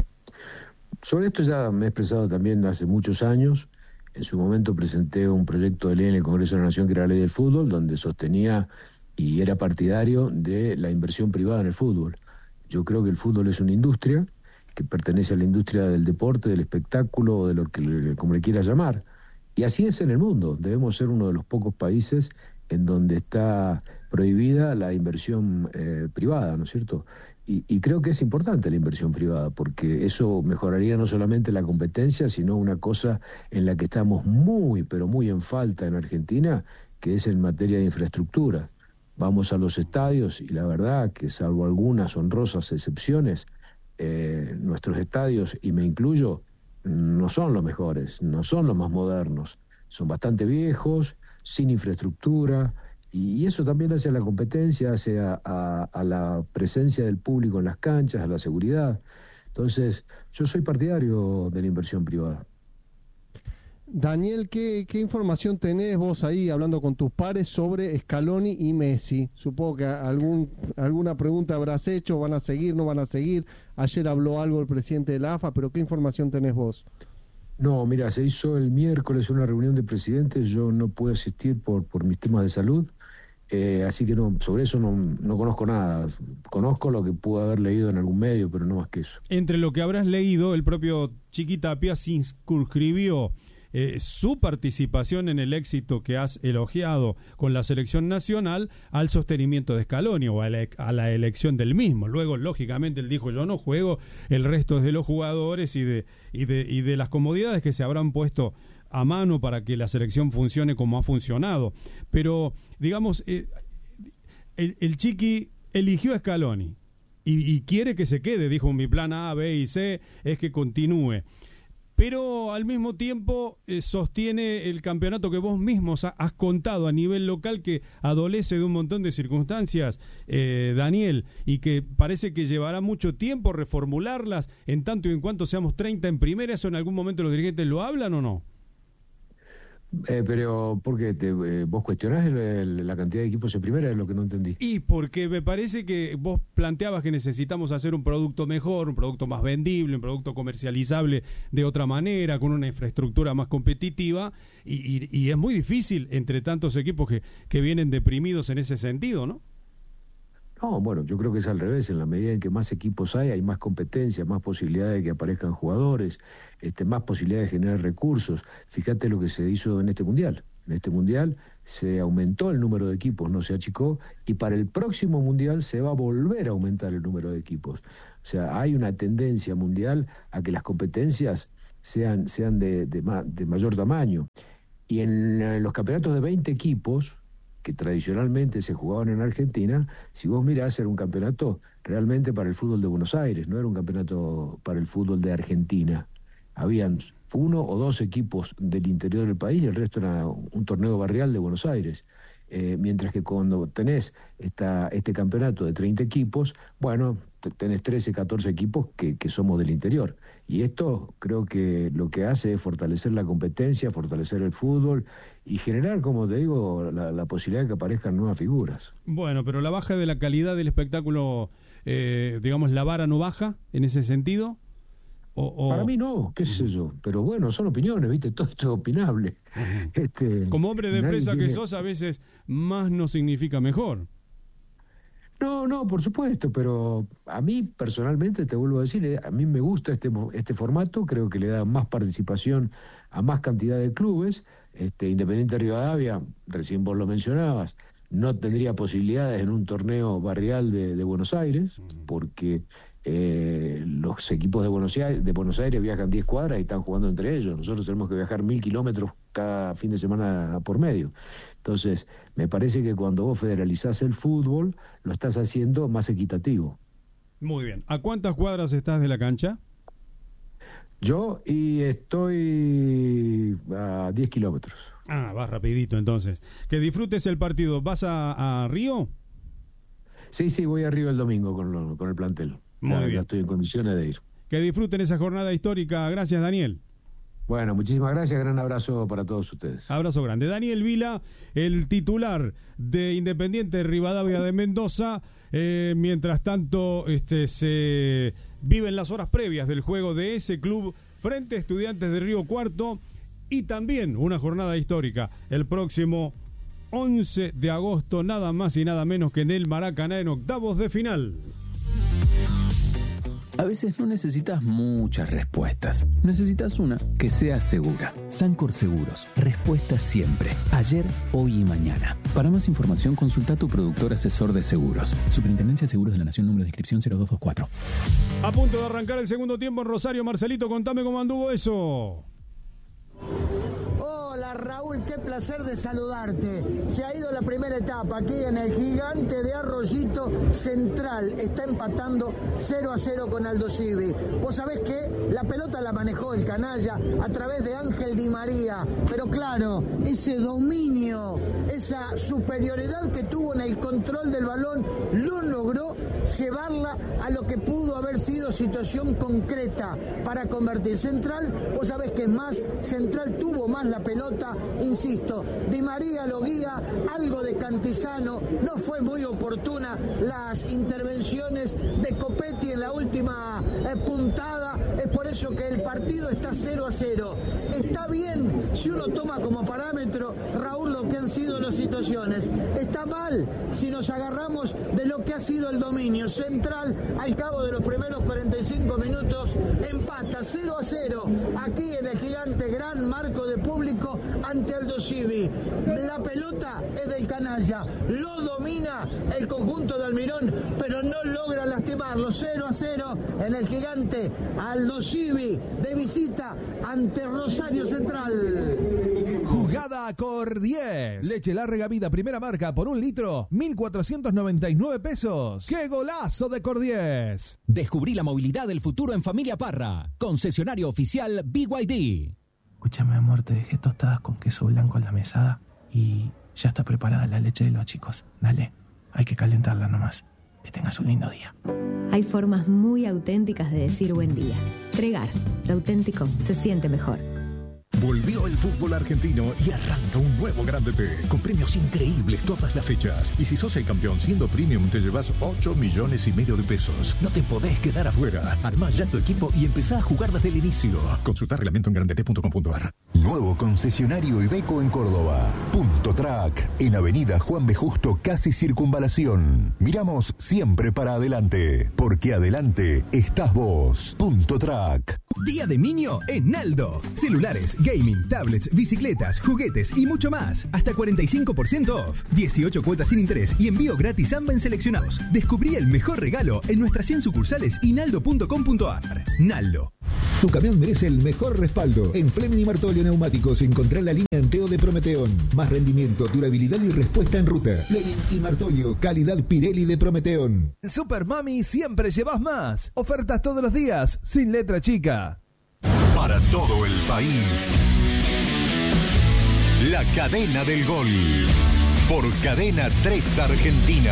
Sobre esto ya me he expresado también hace muchos años. En su momento presenté un proyecto de ley en el Congreso de la Nación que era la ley del fútbol, donde sostenía y era partidario de la inversión privada en el fútbol. Yo creo que el fútbol es una industria que pertenece a la industria del deporte, del espectáculo, o de lo que como le quieras llamar. Y así es en el mundo. Debemos ser uno de los pocos países en donde está prohibida la inversión eh, privada, ¿no es cierto? Y, y creo que es importante la inversión privada, porque eso mejoraría no solamente la competencia, sino una cosa en la que estamos muy, pero muy en falta en Argentina, que es en materia de infraestructura. Vamos a los estadios y la verdad que, salvo algunas honrosas excepciones, Eh, nuestros estadios, y me incluyo, no son los mejores, no son los más modernos, son bastante viejos, sin infraestructura, y, y eso también hace a la competencia, hace a, a, a la presencia del público en las canchas, a la seguridad. Entonces, yo soy partidario de la inversión privada. Daniel, ¿qué, ¿qué información tenés vos ahí hablando con tus pares sobre Scaloni y Messi? Supongo que algún, alguna pregunta habrás hecho, ¿van a seguir, no van a seguir? Ayer habló algo el presidente de la AFA, pero ¿qué información tenés vos? No, mira, se hizo el miércoles una reunión de presidentes, yo no pude asistir por, por mis temas de salud, eh, así que no, sobre eso no, no conozco nada. Conozco lo que pude haber leído en algún medio, pero no más que eso. Entre lo que habrás leído, el propio Chiqui Tapia circunscribió Eh, su participación en el éxito que has elogiado con la selección nacional al sostenimiento de Scaloni o a la, a la elección del mismo. Luego, lógicamente, él dijo: yo no juego, el resto es de los jugadores y de, y de, y de las comodidades que se habrán puesto a mano para que la selección funcione como ha funcionado. Pero, digamos, eh, el, el Chiqui eligió a Scaloni y, y quiere que se quede. Dijo: mi plan A, B y C es que continúe. Pero al mismo tiempo eh, sostiene el campeonato que vos mismos ha, has contado a nivel local, que adolece de un montón de circunstancias, eh, Daniel, y que parece que llevará mucho tiempo reformularlas en tanto y en cuanto seamos treinta en primera. ¿Eso en algún momento los dirigentes lo hablan o no? Eh, pero, ¿por qué? Te, eh, ¿Vos cuestionás el, el, la cantidad de equipos en primera? Es lo que no entendí. Y porque me parece que vos planteabas que necesitamos hacer un producto mejor, un producto más vendible, un producto comercializable de otra manera, con una infraestructura más competitiva, y, y, y es muy difícil entre tantos equipos que, que vienen deprimidos en ese sentido, ¿no? No, bueno, yo creo que es al revés. En la medida en que más equipos hay, hay más competencia, más posibilidades de que aparezcan jugadores, este, más posibilidades de generar recursos. Fíjate lo que se hizo en este Mundial. en este mundial, se aumentó el número de equipos, no se achicó, y para el próximo mundial se va a volver a aumentar el número de equipos. O sea, hay una tendencia mundial a que las competencias sean, sean de, de, ma, de mayor tamaño. Y en, en los campeonatos de veinte equipos, que tradicionalmente se jugaban en Argentina, si vos mirás, era un campeonato realmente para el fútbol de Buenos Aires, no era un campeonato para el fútbol de Argentina. Habían uno o dos equipos del interior del país y el resto era un torneo barrial de Buenos Aires. Eh, mientras que cuando tenés esta, este campeonato de treinta equipos, bueno, tenés trece, catorce equipos que, que somos del interior. Y esto creo que lo que hace es fortalecer la competencia, fortalecer el fútbol y generar, como te digo, la, la posibilidad de que aparezcan nuevas figuras. Bueno, pero la baja de la calidad del espectáculo, eh, digamos, ¿la vara no baja en ese sentido? O, o... Para mí no, qué sé yo, pero bueno, son opiniones, ¿viste? Todo esto es opinable. Este, Como hombre de empresa tiene... que sos, a veces más no significa mejor. No, no, por supuesto, pero a mí personalmente, te vuelvo a decir, eh, a mí me gusta este, este formato, creo que le da más participación a más cantidad de clubes. Este, Independiente Rivadavia, recién vos lo mencionabas, no tendría posibilidades en un torneo barrial de, de Buenos Aires, porque eh, los equipos de Buenos Aires, de Buenos Aires viajan diez cuadras y están jugando entre ellos. Nosotros tenemos que viajar mil kilómetros cada fin de semana por medio. Entonces, me parece que cuando vos federalizás el fútbol, lo estás haciendo más equitativo. Muy bien. ¿A cuántas cuadras estás de la cancha? Yo y estoy a diez kilómetros. Ah, vas rapidito entonces. Que disfrutes el partido. ¿Vas a, a Río? Sí, sí, voy a Río el domingo con, lo, con el plantel. Muy ya, bien. Ya estoy en condiciones de ir. Que disfruten esa jornada histórica. Gracias, Daniel. Bueno, muchísimas gracias, gran abrazo para todos ustedes. Abrazo grande. Daniel Vila, el titular de Independiente Rivadavia de Mendoza. Eh, mientras tanto, este, se viven las horas previas del juego de ese club frente a Estudiantes de Río Cuarto y también una jornada histórica el próximo once de agosto, nada más y nada menos que en el Maracaná en octavos de final. A veces no necesitas muchas respuestas. Necesitas una que sea segura. Sancor Seguros. Respuesta siempre. Ayer, hoy y mañana. Para más información, consulta a tu productor asesor de seguros. Superintendencia de Seguros de la Nación, número de inscripción cero dos dos cuatro. A punto de arrancar el segundo tiempo en Rosario. Marcelito, contame cómo anduvo eso. Hola Raúl, qué placer de saludarte. Se ha ido la primera etapa aquí en el Gigante de Arroyito. Central está empatando cero a cero con Aldo Civi. Vos sabés que la pelota la manejó el canalla a través de Ángel Di María, pero claro, ese dominio, esa superioridad que tuvo en el control del balón, lo logró llevarla a lo que pudo haber sido situación concreta para convertir. Central, vos sabés que es más, Central tuvo más la pelota, insisto, Di María lo guía, algo de Cantizano, no fue muy oportuna las intervenciones de Copetti en la última eh, puntada, es por eso que el partido está cero a cero. Está bien si uno toma como parámetro, Raúl, lo que han sido las situaciones, está mal si nos agarramos de lo que ha sido el dominio. Central, al cabo de los primeros cuarenta y cinco minutos, empata cero a cero aquí en el Gigante, gran marco de público ante Aldo Civi. La pelota es del canalla, lo domina el conjunto de Almirón, pero no logra lastimarlo. Cero a cero en el Gigante, Aldo Civi de visita ante Rosario Central. Jugada Cor diez. Leche Larga Vida, primera marca, por un litro, mil cuatrocientos noventa y nueve pesos. ¡Qué golazo de Cor diez! Descubrí la movilidad del futuro en Familia Parra. Concesionario oficial B Y D. Escúchame, amor, te dejé tostadas con queso blanco en la mesada y ya está preparada la leche de los chicos. Dale, hay que calentarla nomás. Que tengas un lindo día. Hay formas muy auténticas de decir buen día. Tregar, lo auténtico se siente mejor. Volvió el fútbol argentino y arranca un nuevo Grande T, con premios increíbles todas las fechas. Y si sos el campeón siendo premium, te llevas ocho millones y medio de pesos. No te podés quedar afuera. Armá ya tu equipo y empezá a jugar desde el inicio. Consulta reglamento en grandete punto com punto ar. Nuevo concesionario Iveco en Córdoba. Punto Track, en Avenida Juan B. Justo, casi Circunvalación. Miramos siempre para adelante, porque adelante estás vos. Punto Track. Día de Niño en Naldo. Celulares, gaming, tablets, bicicletas, juguetes y mucho más. Hasta cuarenta y cinco por ciento off. dieciocho cuotas sin interés y envío gratis a Amben seleccionados. Descubrí el mejor regalo en nuestras cien sucursales y naldo punto com punto ar. Naldo. Tu camión merece el mejor respaldo. En Fleming y Martolio Neumáticos encontrá la línea Anteo de Prometeón. Más rendimiento, durabilidad y respuesta en ruta. Fleming y Martolio, calidad Pirelli de Prometeón. En Super Mami siempre llevas más. Ofertas todos los días, sin letra chica. Para todo el país. La cadena del gol. Por Cadena tres Argentina.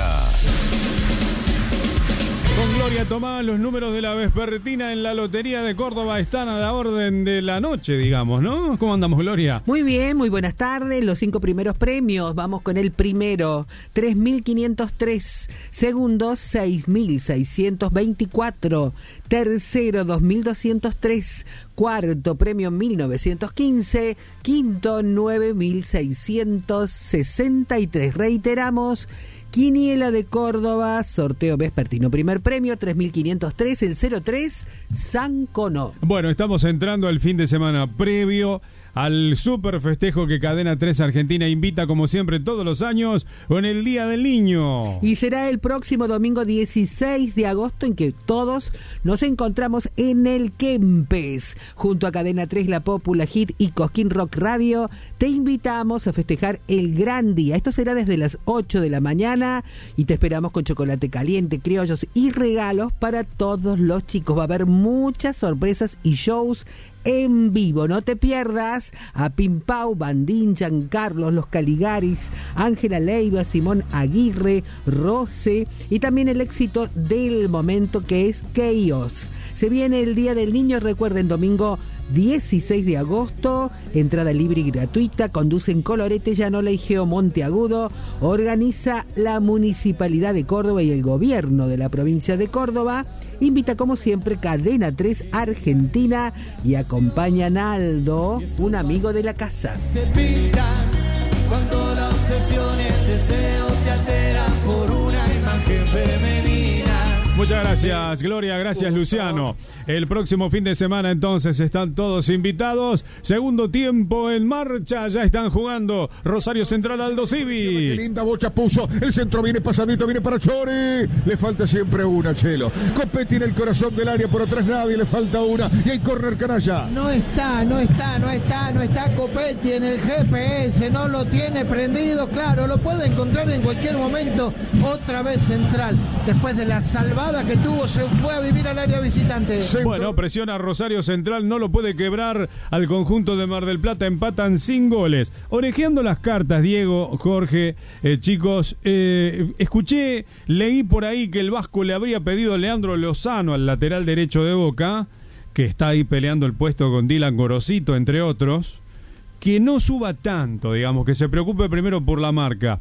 Con Gloria Tomás, los números de la vespertina en la Lotería de Córdoba están a la orden de la noche, digamos, ¿no? ¿Cómo andamos, Gloria? Muy bien, muy buenas tardes. Los cinco primeros premios. Vamos con el primero, tres mil quinientos tres. Segundo, seis mil seiscientos veinticuatro. Tercero, dos mil doscientos tres. Cuarto, premio mil novecientos quince. Quinto, nueve mil seiscientos sesenta y tres. Reiteramos. Quiniela de Córdoba, sorteo vespertino. Primer premio, tres mil quinientos tres, el cero tres, San Cono. Bueno, estamos entrando al fin de semana previo al super festejo que Cadena tres Argentina invita, como siempre, todos los años, con el Día del Niño. Y será el próximo domingo dieciséis de agosto en que todos nos encontramos en el Kempes. Junto a Cadena tres, La Popular Hit y Cosquín Rock Radio, te invitamos a festejar el gran día. Esto será desde las ocho de la mañana y te esperamos con chocolate caliente, criollos y regalos para todos los chicos. Va a haber muchas sorpresas y shows en vivo. No te pierdas a Pimpau, Bandín, Giancarlos, Los Caligaris, Ángela Leiva, Simón Aguirre, Rose y también el éxito del momento que es Chaos. Se viene el Día del Niño, recuerden, domingo dieciséis de agosto, entrada libre y gratuita, conducen Colorete, Llanola y Geo Monteagudo, organiza la Municipalidad de Córdoba y el Gobierno de la Provincia de Córdoba, invita como siempre Cadena tres Argentina y acompaña a Naldo, un amigo de la casa. Se pintan cuando la obsesión y el deseo te alteran por una imagen femenina. Muchas gracias, Gloria, gracias, Luciano. El próximo fin de semana, entonces, están todos invitados. Segundo tiempo en marcha, ya están jugando Rosario Central, Aldo Civi. Qué linda bocha puso, el centro viene pasadito, viene para Chori. Le falta siempre una, Chelo. Copetti en el corazón del área, por atrás nadie, le falta una. Y hay córner, canalla. No está, no está, no está, no está Copetti en el G P S, no lo tiene prendido, claro, lo puede encontrar en cualquier momento. Otra vez Central, después de la salvada que tuvo, se fue a vivir al área visitante. Bueno, presiona Rosario Central, no lo puede quebrar al conjunto de Mar del Plata, empatan sin goles. Orejeando las cartas, Diego, Jorge, eh, chicos, eh, escuché, leí por ahí que el Vasco le habría pedido a Leandro Lozano, al lateral derecho de Boca, que está ahí peleando el puesto con Dylan Gorosito, entre otros, que no suba tanto, digamos, que se preocupe primero por la marca.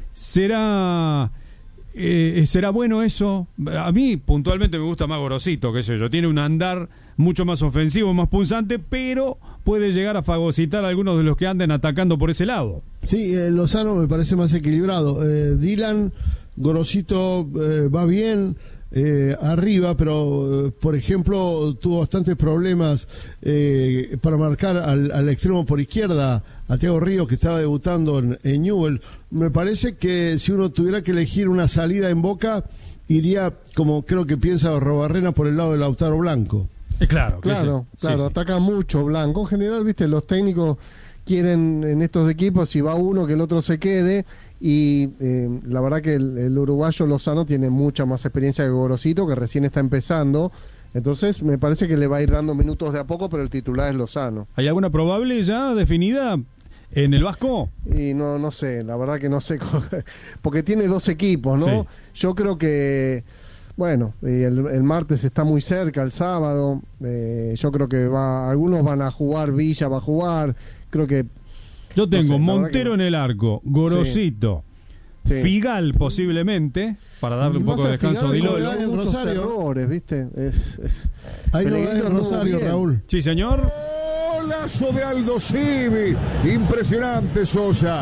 ¿Será... Eh, ¿Será bueno eso? A mí puntualmente me gusta más Gorosito, qué sé yo, tiene un andar mucho más ofensivo, más punzante, pero puede llegar a fagocitar a algunos de los que anden atacando por ese lado. Sí, eh, Lozano me parece más equilibrado. eh, Dylan, Gorosito eh, va bien eh, arriba, pero eh, por ejemplo tuvo bastantes problemas eh, para marcar al, al extremo por izquierda, a Thiago Ríos, que estaba debutando en, en Newell. Me parece que si uno tuviera que elegir una salida en Boca, iría, como creo que piensa Robarrena, por el lado de Lautaro Blanco. Eh, claro, claro, sí, claro, sí, ataca mucho Blanco. En general, viste, los técnicos quieren en estos equipos, si va uno, que el otro se quede. Y eh, la verdad que el, el uruguayo Lozano tiene mucha más experiencia que Gorosito, que recién está empezando. Entonces me parece que le va a ir dando minutos de a poco, pero el titular es Lozano. ¿Hay alguna probable ya definida en el Vasco? Y no, no sé, la verdad que no sé, porque tiene dos equipos, ¿no? Sí. Yo creo que, bueno, el, el martes está muy cerca, el sábado, eh, yo creo que va, algunos van a jugar, Villa va a jugar, creo que... Yo tengo no sé, Montero no. en el arco, Gorosito, sí. Sí. Figal posiblemente, para darle un poco de descanso a Dilolo. Hay muchos errores, ¿viste? Es, es... Ahí no es Rosario, Raúl. Sí, señor. Golazo de Aldo Civi, impresionante Sosa.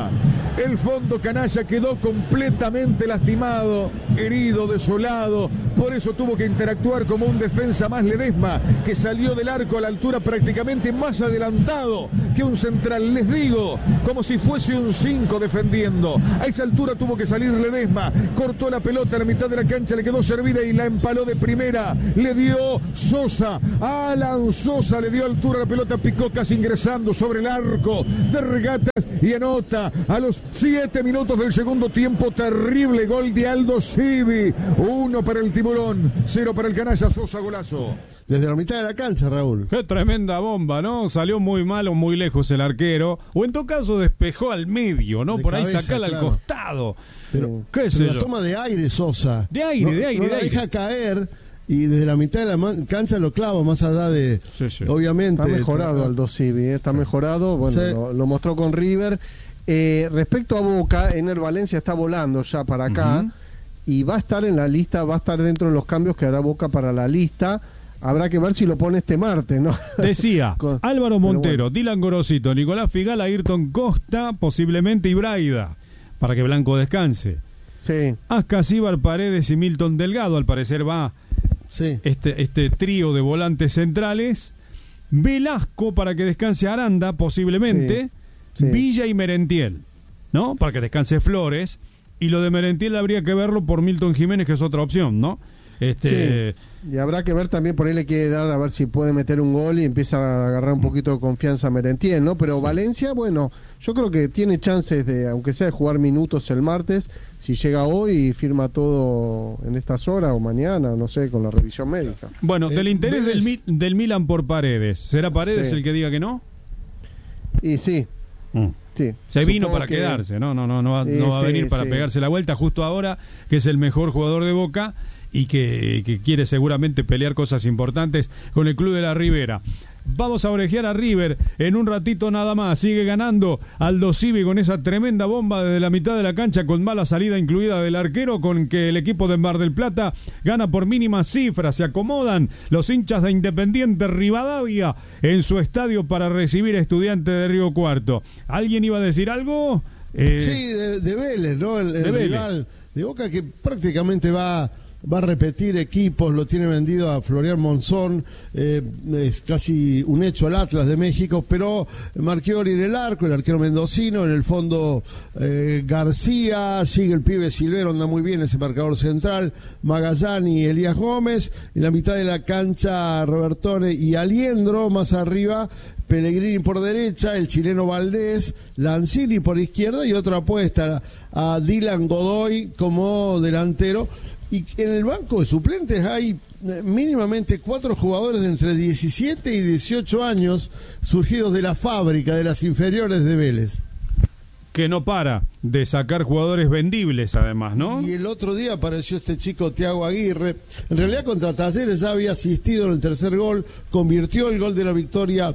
El fondo canalla quedó completamente lastimado, herido, desolado. Por eso tuvo que interactuar como un defensa más Ledesma, que salió del arco a la altura prácticamente más adelantado que un central. Les digo, como si fuese un cinco defendiendo. A esa altura tuvo que salir Ledesma. Cortó la pelota a la mitad de la cancha, le quedó servida y la empaló de primera. Le dio Sosa. Alan Sosa le dio altura a la pelota, picó casi ingresando sobre el arco de Regatas y anota a los siete minutos del segundo tiempo. Terrible gol de Aldo Civi. Uno para el Tiburón, cero para el canalla. Sosa, golazo. Desde la mitad de la cancha, Raúl. Qué tremenda bomba, ¿no? Salió muy mal o muy lejos el arquero. O en todo caso despejó al medio, ¿no? De Por cabeza, ahí sacala claro. al costado. Pero, ¿Qué pero sé la yo? toma de aire, Sosa. De aire, no, de aire, no de la aire. deja caer y desde la mitad de la man- cancha lo clava, más allá de... Sí, sí. Obviamente. Está mejorado Aldo Civi, ¿eh? Está mejorado. Bueno, Sí. lo, lo mostró con River. Eh, respecto a Boca, Ener Valencia está volando ya para acá. Ujú. Y va a estar en la lista, va a estar dentro de los cambios que hará Boca para la lista. Habrá que ver si lo pone este martes, ¿no? Decía, Con- Álvaro Montero, bueno. Dylan Gorosito, Nicolás Figal, Ayrton Costa, posiblemente y Braida, para que Blanco descanse. Sí. Ascasíbar, Paredes y Milton Delgado, al parecer va Sí. este, este trío de volantes centrales. Velasco para que descanse Aranda, posiblemente. Sí, sí. Villa y Merentiel, ¿no? Para que descanse Flores. Y lo de Merentiel habría que verlo por Milton Jiménez, que es otra opción, ¿no? Este, Sí. Y habrá que ver también, por ahí le quiere dar a ver si puede meter un gol y empieza a agarrar un poquito de confianza a Merentiel, ¿no? Pero Valencia, bueno, yo creo que tiene chances de, aunque sea de jugar minutos el martes, si llega hoy y firma todo en estas horas o mañana, no sé, con la revisión médica. Bueno, Eh, del interés del, Vélez- Mi- del Milan por Paredes. ¿Será Paredes Sí. el que diga que no? Y sí, Mm. sí. Se vino Supongo para que- quedarse, no, no, no, no va, Sí, no va a sí, venir para sí. pegarse la vuelta justo ahora, que es el mejor jugador de Boca y que, que quiere seguramente pelear cosas importantes con el Club de la Ribera. Vamos a orejear a River en un ratito nada más. Sigue ganando Aldo Civi con esa tremenda bomba desde la mitad de la cancha, con mala salida incluida del arquero, con que el equipo de Mar del Plata gana por mínimas cifras. Se acomodan los hinchas de Independiente Rivadavia en su estadio para recibir a Estudiantes de Río Cuarto. ¿Alguien iba a decir algo? Eh, Sí, de, de Vélez, ¿no? El, el de Vélez. rival de Boca que prácticamente va, va a repetir equipos, lo tiene vendido a Florian Monzón, eh, es casi un hecho al Atlas de México, pero Marchiori en el arco, el arquero mendocino, en el fondo eh, García, sigue el pibe Silvero, anda muy bien ese marcador central, Magallani y Elías Gómez, en la mitad de la cancha Robertone y Aliendro, más arriba Pellegrini por derecha, el chileno Valdés, Lanzini por izquierda y otra apuesta a Dylan Godoy como delantero. Y en el banco de suplentes hay eh, mínimamente cuatro jugadores de entre diecisiete y dieciocho años surgidos de la fábrica, de las inferiores de Vélez. que no para de sacar jugadores vendibles además, ¿no? Y el otro día apareció este chico Thiago Aguirre. En realidad contra Talleres ya había asistido en el tercer gol, convirtió el gol de la victoria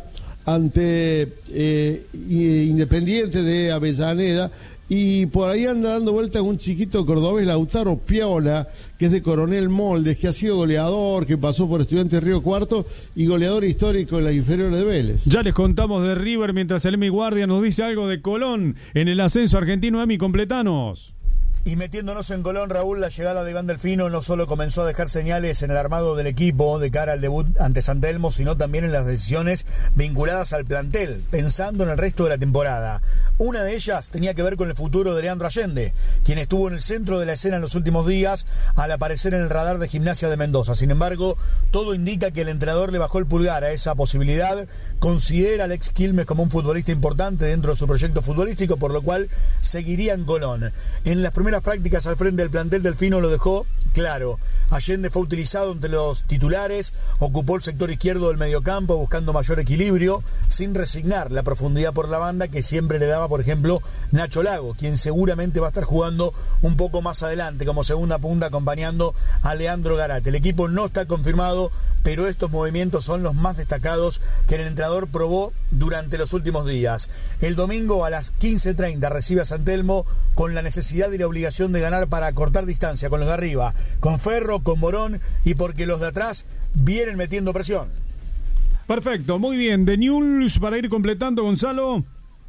ante eh, Independiente de Avellaneda. Y por ahí anda dando vuelta un chiquito cordobés, Lautaro Piola, que es de Coronel Moldes, que ha sido goleador, que pasó por Estudiantes Río Cuarto y goleador histórico en la inferior de Vélez. Ya les contamos de River mientras el Emi Guardia nos dice algo de Colón en el ascenso argentino. Emi, completanos. Y metiéndonos en Colón, Raúl, la llegada de Iván Delfino no solo comenzó a dejar señales en el armado del equipo de cara al debut ante San Telmo, sino también en las decisiones vinculadas al plantel, pensando en el resto de la temporada. Una de ellas tenía que ver con el futuro de Leandro Allende, quien estuvo en el centro de la escena en los últimos días al aparecer en el radar de Gimnasia de Mendoza. Sin embargo, todo indica que el entrenador le bajó el pulgar a esa posibilidad, considera al ex Quilmes como un futbolista importante dentro de su proyecto futbolístico, por lo cual seguiría en Colón. En las primeras prácticas al frente del plantel, Delfino lo dejó claro. Allende fue utilizado entre los titulares, ocupó el sector izquierdo del mediocampo buscando mayor equilibrio, sin resignar la profundidad por la banda que siempre le daba, por ejemplo, Nacho Lago, quien seguramente va a estar jugando un poco más adelante como segunda punta acompañando a Leandro Garate. El equipo no está confirmado, pero estos movimientos son los más destacados que el entrenador probó durante los últimos días. El domingo a las quince treinta recibe a San Telmo con la necesidad y la obligación de ganar para cortar distancia con los de arriba, con Ferro, con Morón y porque los de atrás vienen metiendo presión. Perfecto, muy bien. De Newell's para ir completando, Gonzalo.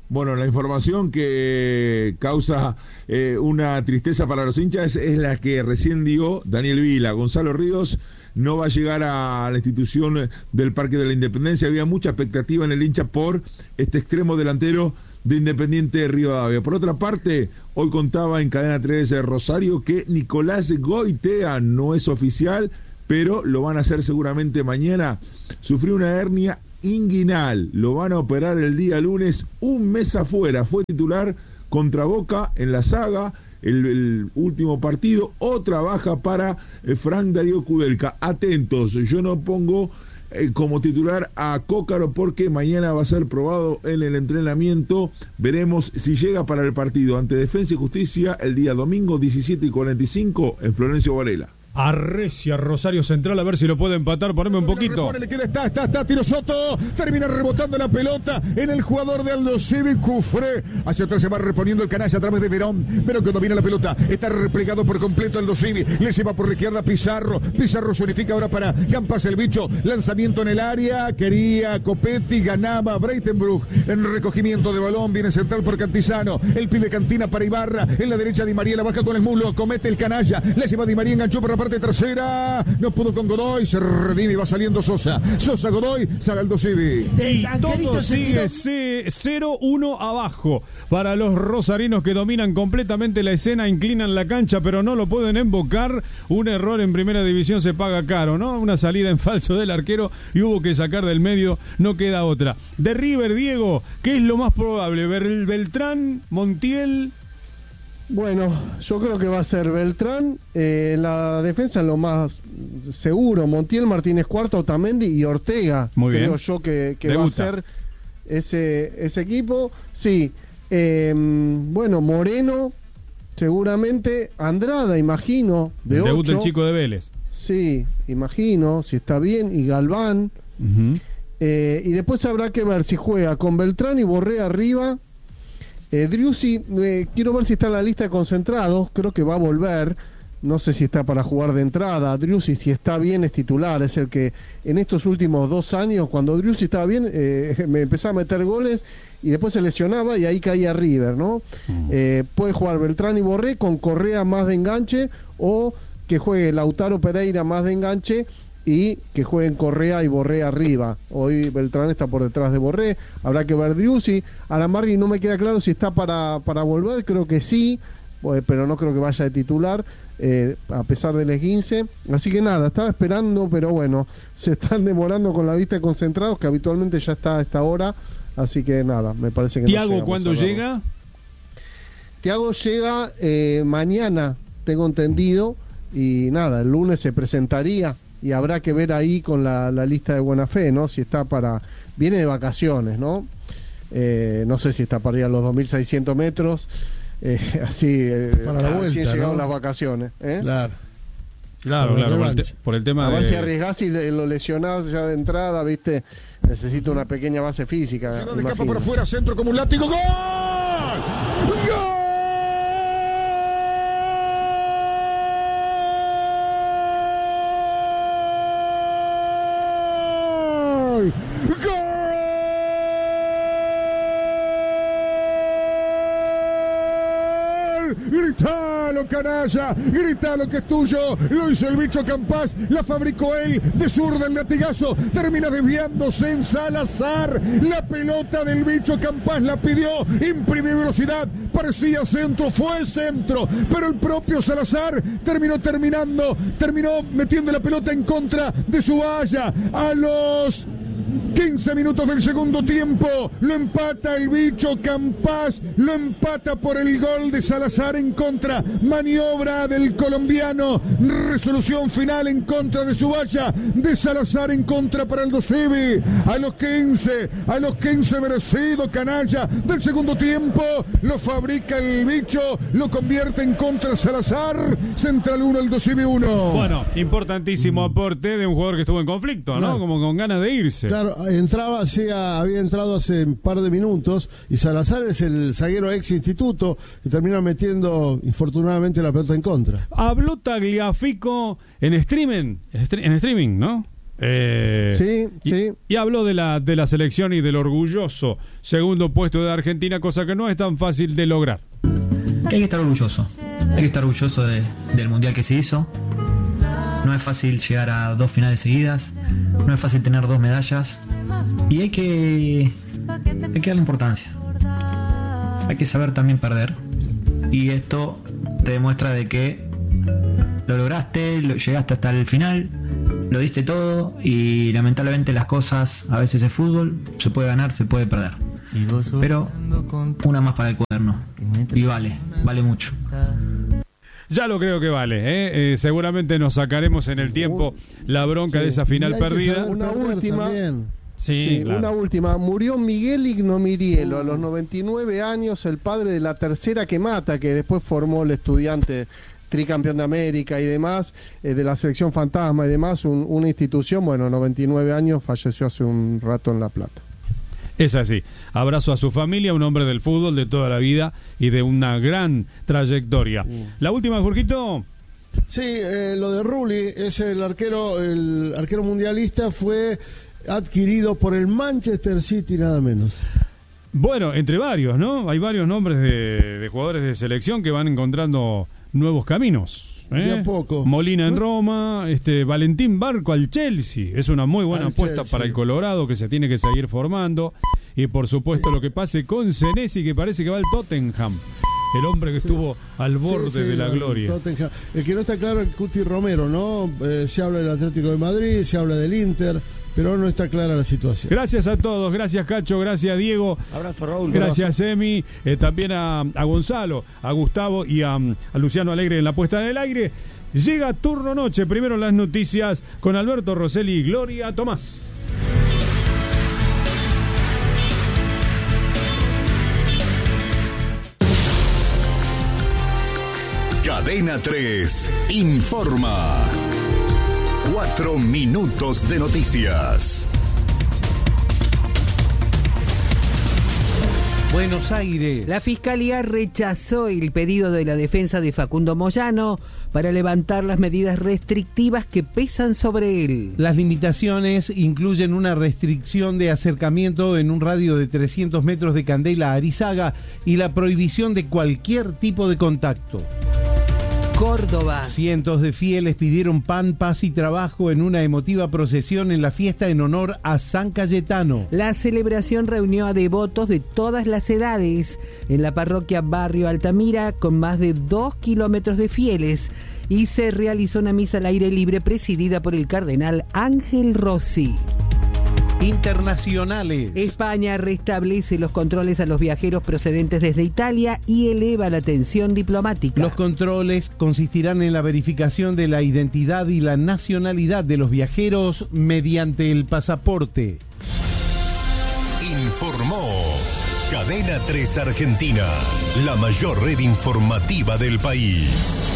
Bueno, la información que causa eh, una tristeza para los hinchas es, es la que recién dio Daniel Vila. Gonzalo Ríos no va a llegar a la institución del Parque de la Independencia. Había mucha expectativa en el hincha por este extremo delantero de Independiente Rivadavia. Por otra parte, hoy contaba en Cadena tres de Rosario que Nicolás Goitea no es oficial, pero lo van a hacer seguramente mañana. Sufrió una hernia inguinal, lo van a operar el día lunes, un mes afuera. Fue titular contra Boca en la saga, el, el último partido. Otra baja para eh, Frank Darío Kudelka. Atentos, yo no pongo eh, como titular a Cócaro porque mañana va a ser probado en el entrenamiento. Veremos si llega para el partido ante Defensa y Justicia el día domingo diecisiete y cuarenta y cinco en Florencio Varela. Arrecia Rosario Central, a ver si lo puede empatar, poneme un poquito. Le queda, está, está, está, tiro Soto, termina rebotando la pelota en el jugador de Aldo Civi, Cufré. Hacia atrás se va reponiendo el canalla a través de Verón. Verón que domina la pelota, está replegado por completo Aldo Civi, le lleva por la izquierda Pizarro. Pizarro se unifica ahora para Campas el bicho. Lanzamiento en el área, quería Copetti, ganaba Breitenbruch. En recogimiento de balón, viene central por Cantizano. El pibe Cantina para Ibarra, en la derecha Di María, la baja con el muslo, comete el canalla. Le lleva Di María, enganchó por la parte tercera, no pudo con Godoy, se redime y va saliendo Sosa. Sosa, Godoy, sale Aldo Civi. Y todo sigue cero uno abajo para los rosarinos que dominan completamente la escena, inclinan la cancha, pero no lo pueden embocar. Un error en primera división se paga caro, ¿no? Una salida en falso del arquero y hubo que sacar del medio, no queda otra. De River, Diego, ¿qué es lo más probable? ¿Beltrán, Montiel? Bueno, yo creo que va a ser Beltrán, eh, la defensa es lo más seguro, Montiel, Martínez Cuarta, Otamendi y Ortega. Muy bien. Creo yo que, que va a ser ese, ese equipo. Sí, eh, bueno, Moreno, seguramente, Andrada, imagino, de ocho. Debut del chico de Vélez. Sí, imagino, si está bien, y Galván. Uh-huh. eh, y después habrá que ver si juega con Beltrán y Borré arriba. Eh, Driussi, eh, quiero ver si está en la lista de concentrados, creo que va a volver, no sé si está para jugar de entrada. Driussi, si está bien, es titular, es el que en estos últimos dos años, cuando Driussi estaba bien, eh, me empezaba a meter goles y después se lesionaba y ahí caía River, ¿no? Uh-huh. Eh, puede jugar Beltrán y Borré con Correa más de enganche, o que juegue Lautaro Pereira más de enganche y que jueguen Correa y Borré arriba. Hoy Beltrán está por detrás de Borré, habrá que ver Driussi. Aramarri no me queda claro si está para, para volver, creo que sí, pero no creo que vaya de titular, eh, a pesar del esguince. Así que nada, estaba esperando, pero bueno, se están demorando con la lista de concentrados, que habitualmente ya está a esta hora, así que nada, me parece que Thiago, no ¿cuándo llega? Thiago llega eh, mañana, tengo entendido, y nada, el lunes se presentaría. Y habrá que ver ahí con la, la lista de buena fe, ¿no? Si está para... Viene de vacaciones, ¿no? Eh, no sé si está para ir a los dos mil seiscientos metros. Eh, así, eh, para la vuelta, así han llegado, ¿no? Las vacaciones. ¿eh? Claro. Claro, claro, por el, te, por el tema a de... ver si arriesgás y lo lesionás ya de entrada, ¿viste? Necesita una pequeña base física. Se de escapa por afuera, centro como un látigo. ¡Gol! ¡Gol! Gritalo, canalla, gritalo que es tuyo. Lo hizo el bicho Campas, la fabricó él, de zurda el latigazo, termina desviándose en Salazar. La pelota del bicho Campas la pidió, imprimió velocidad, parecía centro, fue centro, pero el propio Salazar terminó terminando, terminó metiendo la pelota en contra de su valla. A los quince minutos del segundo tiempo lo empata el bicho Campas, lo empata por el gol de Salazar en contra, maniobra del colombiano, resolución final en contra de su valla, de Salazar en contra para el Dosivi. A los quince, a los quince merecido canalla del segundo tiempo, lo fabrica el bicho, lo convierte en contra Salazar. Central uno, el Dosivi uno. Bueno, importantísimo aporte de un jugador que estuvo en conflicto, ¿no? Claro. Como con ganas de irse. Claro, entraba, hacía, había entrado hace un par de minutos, y Salazar es el zaguero ex instituto que termina metiendo infortunadamente la pelota en contra. Habló Tagliafico en streaming, en streaming, ¿no? Eh, sí, y, sí. Y habló de la, de la selección y del orgulloso segundo puesto de Argentina, cosa que no es tan fácil de lograr. Que hay que estar orgulloso. Hay que estar orgulloso de, del mundial que se hizo. No es fácil llegar a dos finales seguidas. No es fácil tener dos medallas. Y hay que, hay que darle importancia. Hay que saber también perder. Y esto te demuestra de que lo lograste, lo, llegaste hasta el final, lo diste todo y lamentablemente las cosas, a veces es fútbol, se puede ganar, se puede perder. Pero una más para el cuaderno. Y vale, vale mucho. Ya lo creo que vale, ¿eh? Eh, seguramente nos sacaremos en el tiempo la bronca sí. de esa final perdida. Una última. Sí, sí claro. Una última. Murió Miguel Ignomirielo a los noventa y nueve años, el padre de la tercera que mata, que después formó el Estudiante, tricampeón de América y demás, eh, de la selección fantasma y demás, un, una institución. Bueno, noventa y nueve años, falleció hace un rato en La Plata. Es así. Abrazo a su familia, un hombre del fútbol de toda la vida y de una gran trayectoria. Mm. La última, Jorgito. Sí, eh, lo de Rulli, es el arquero, el arquero mundialista, fue adquirido por el Manchester City, nada menos. Bueno, entre varios, ¿no? Hay varios nombres de, de jugadores de selección que van encontrando nuevos caminos. ¿Eh? De a poco. Molina en Roma, este Valentín Barco al Chelsea, es una muy buena al apuesta Chelsea. para el Colorado, que se tiene que seguir formando, y por supuesto lo que pase con Senesi, que parece que va al Tottenham, el hombre que sí. estuvo al borde sí, sí, de la gloria. Tottenham. El que no está claro es Cuti Romero, ¿no? Eh, se habla del Atlético de Madrid, se habla del Inter, pero no está clara la situación. Gracias a todos, gracias Cacho, gracias Diego. Abrazo Raúl. Gracias Emi, eh, también a, a Gonzalo, a Gustavo y a, a Luciano Alegre en la puesta en el aire. Llega Turno Noche, primero las noticias con Alberto Rosselli y Gloria Tomás. Cadena tres informa. Cuatro minutos de noticias. Buenos Aires. La Fiscalía rechazó el pedido de la defensa de Facundo Moyano para levantar las medidas restrictivas que pesan sobre él. Las limitaciones incluyen una restricción de acercamiento en un radio de trescientos metros de Candela a Arizaga y la prohibición de cualquier tipo de contacto. Córdoba. Cientos de fieles pidieron pan, paz y trabajo en una emotiva procesión en la fiesta en honor a San Cayetano. La celebración reunió a devotos de todas las edades en la parroquia Barrio Altamira con más de dos kilómetros de fieles y se realizó una misa al aire libre presidida por el cardenal Ángel Rossi. Internacionales. España restablece los controles a los viajeros procedentes desde Italia y eleva la tensión diplomática. Los controles consistirán en la verificación de la identidad y la nacionalidad de los viajeros mediante el pasaporte. Informó Cadena tres Argentina, la mayor red informativa del país.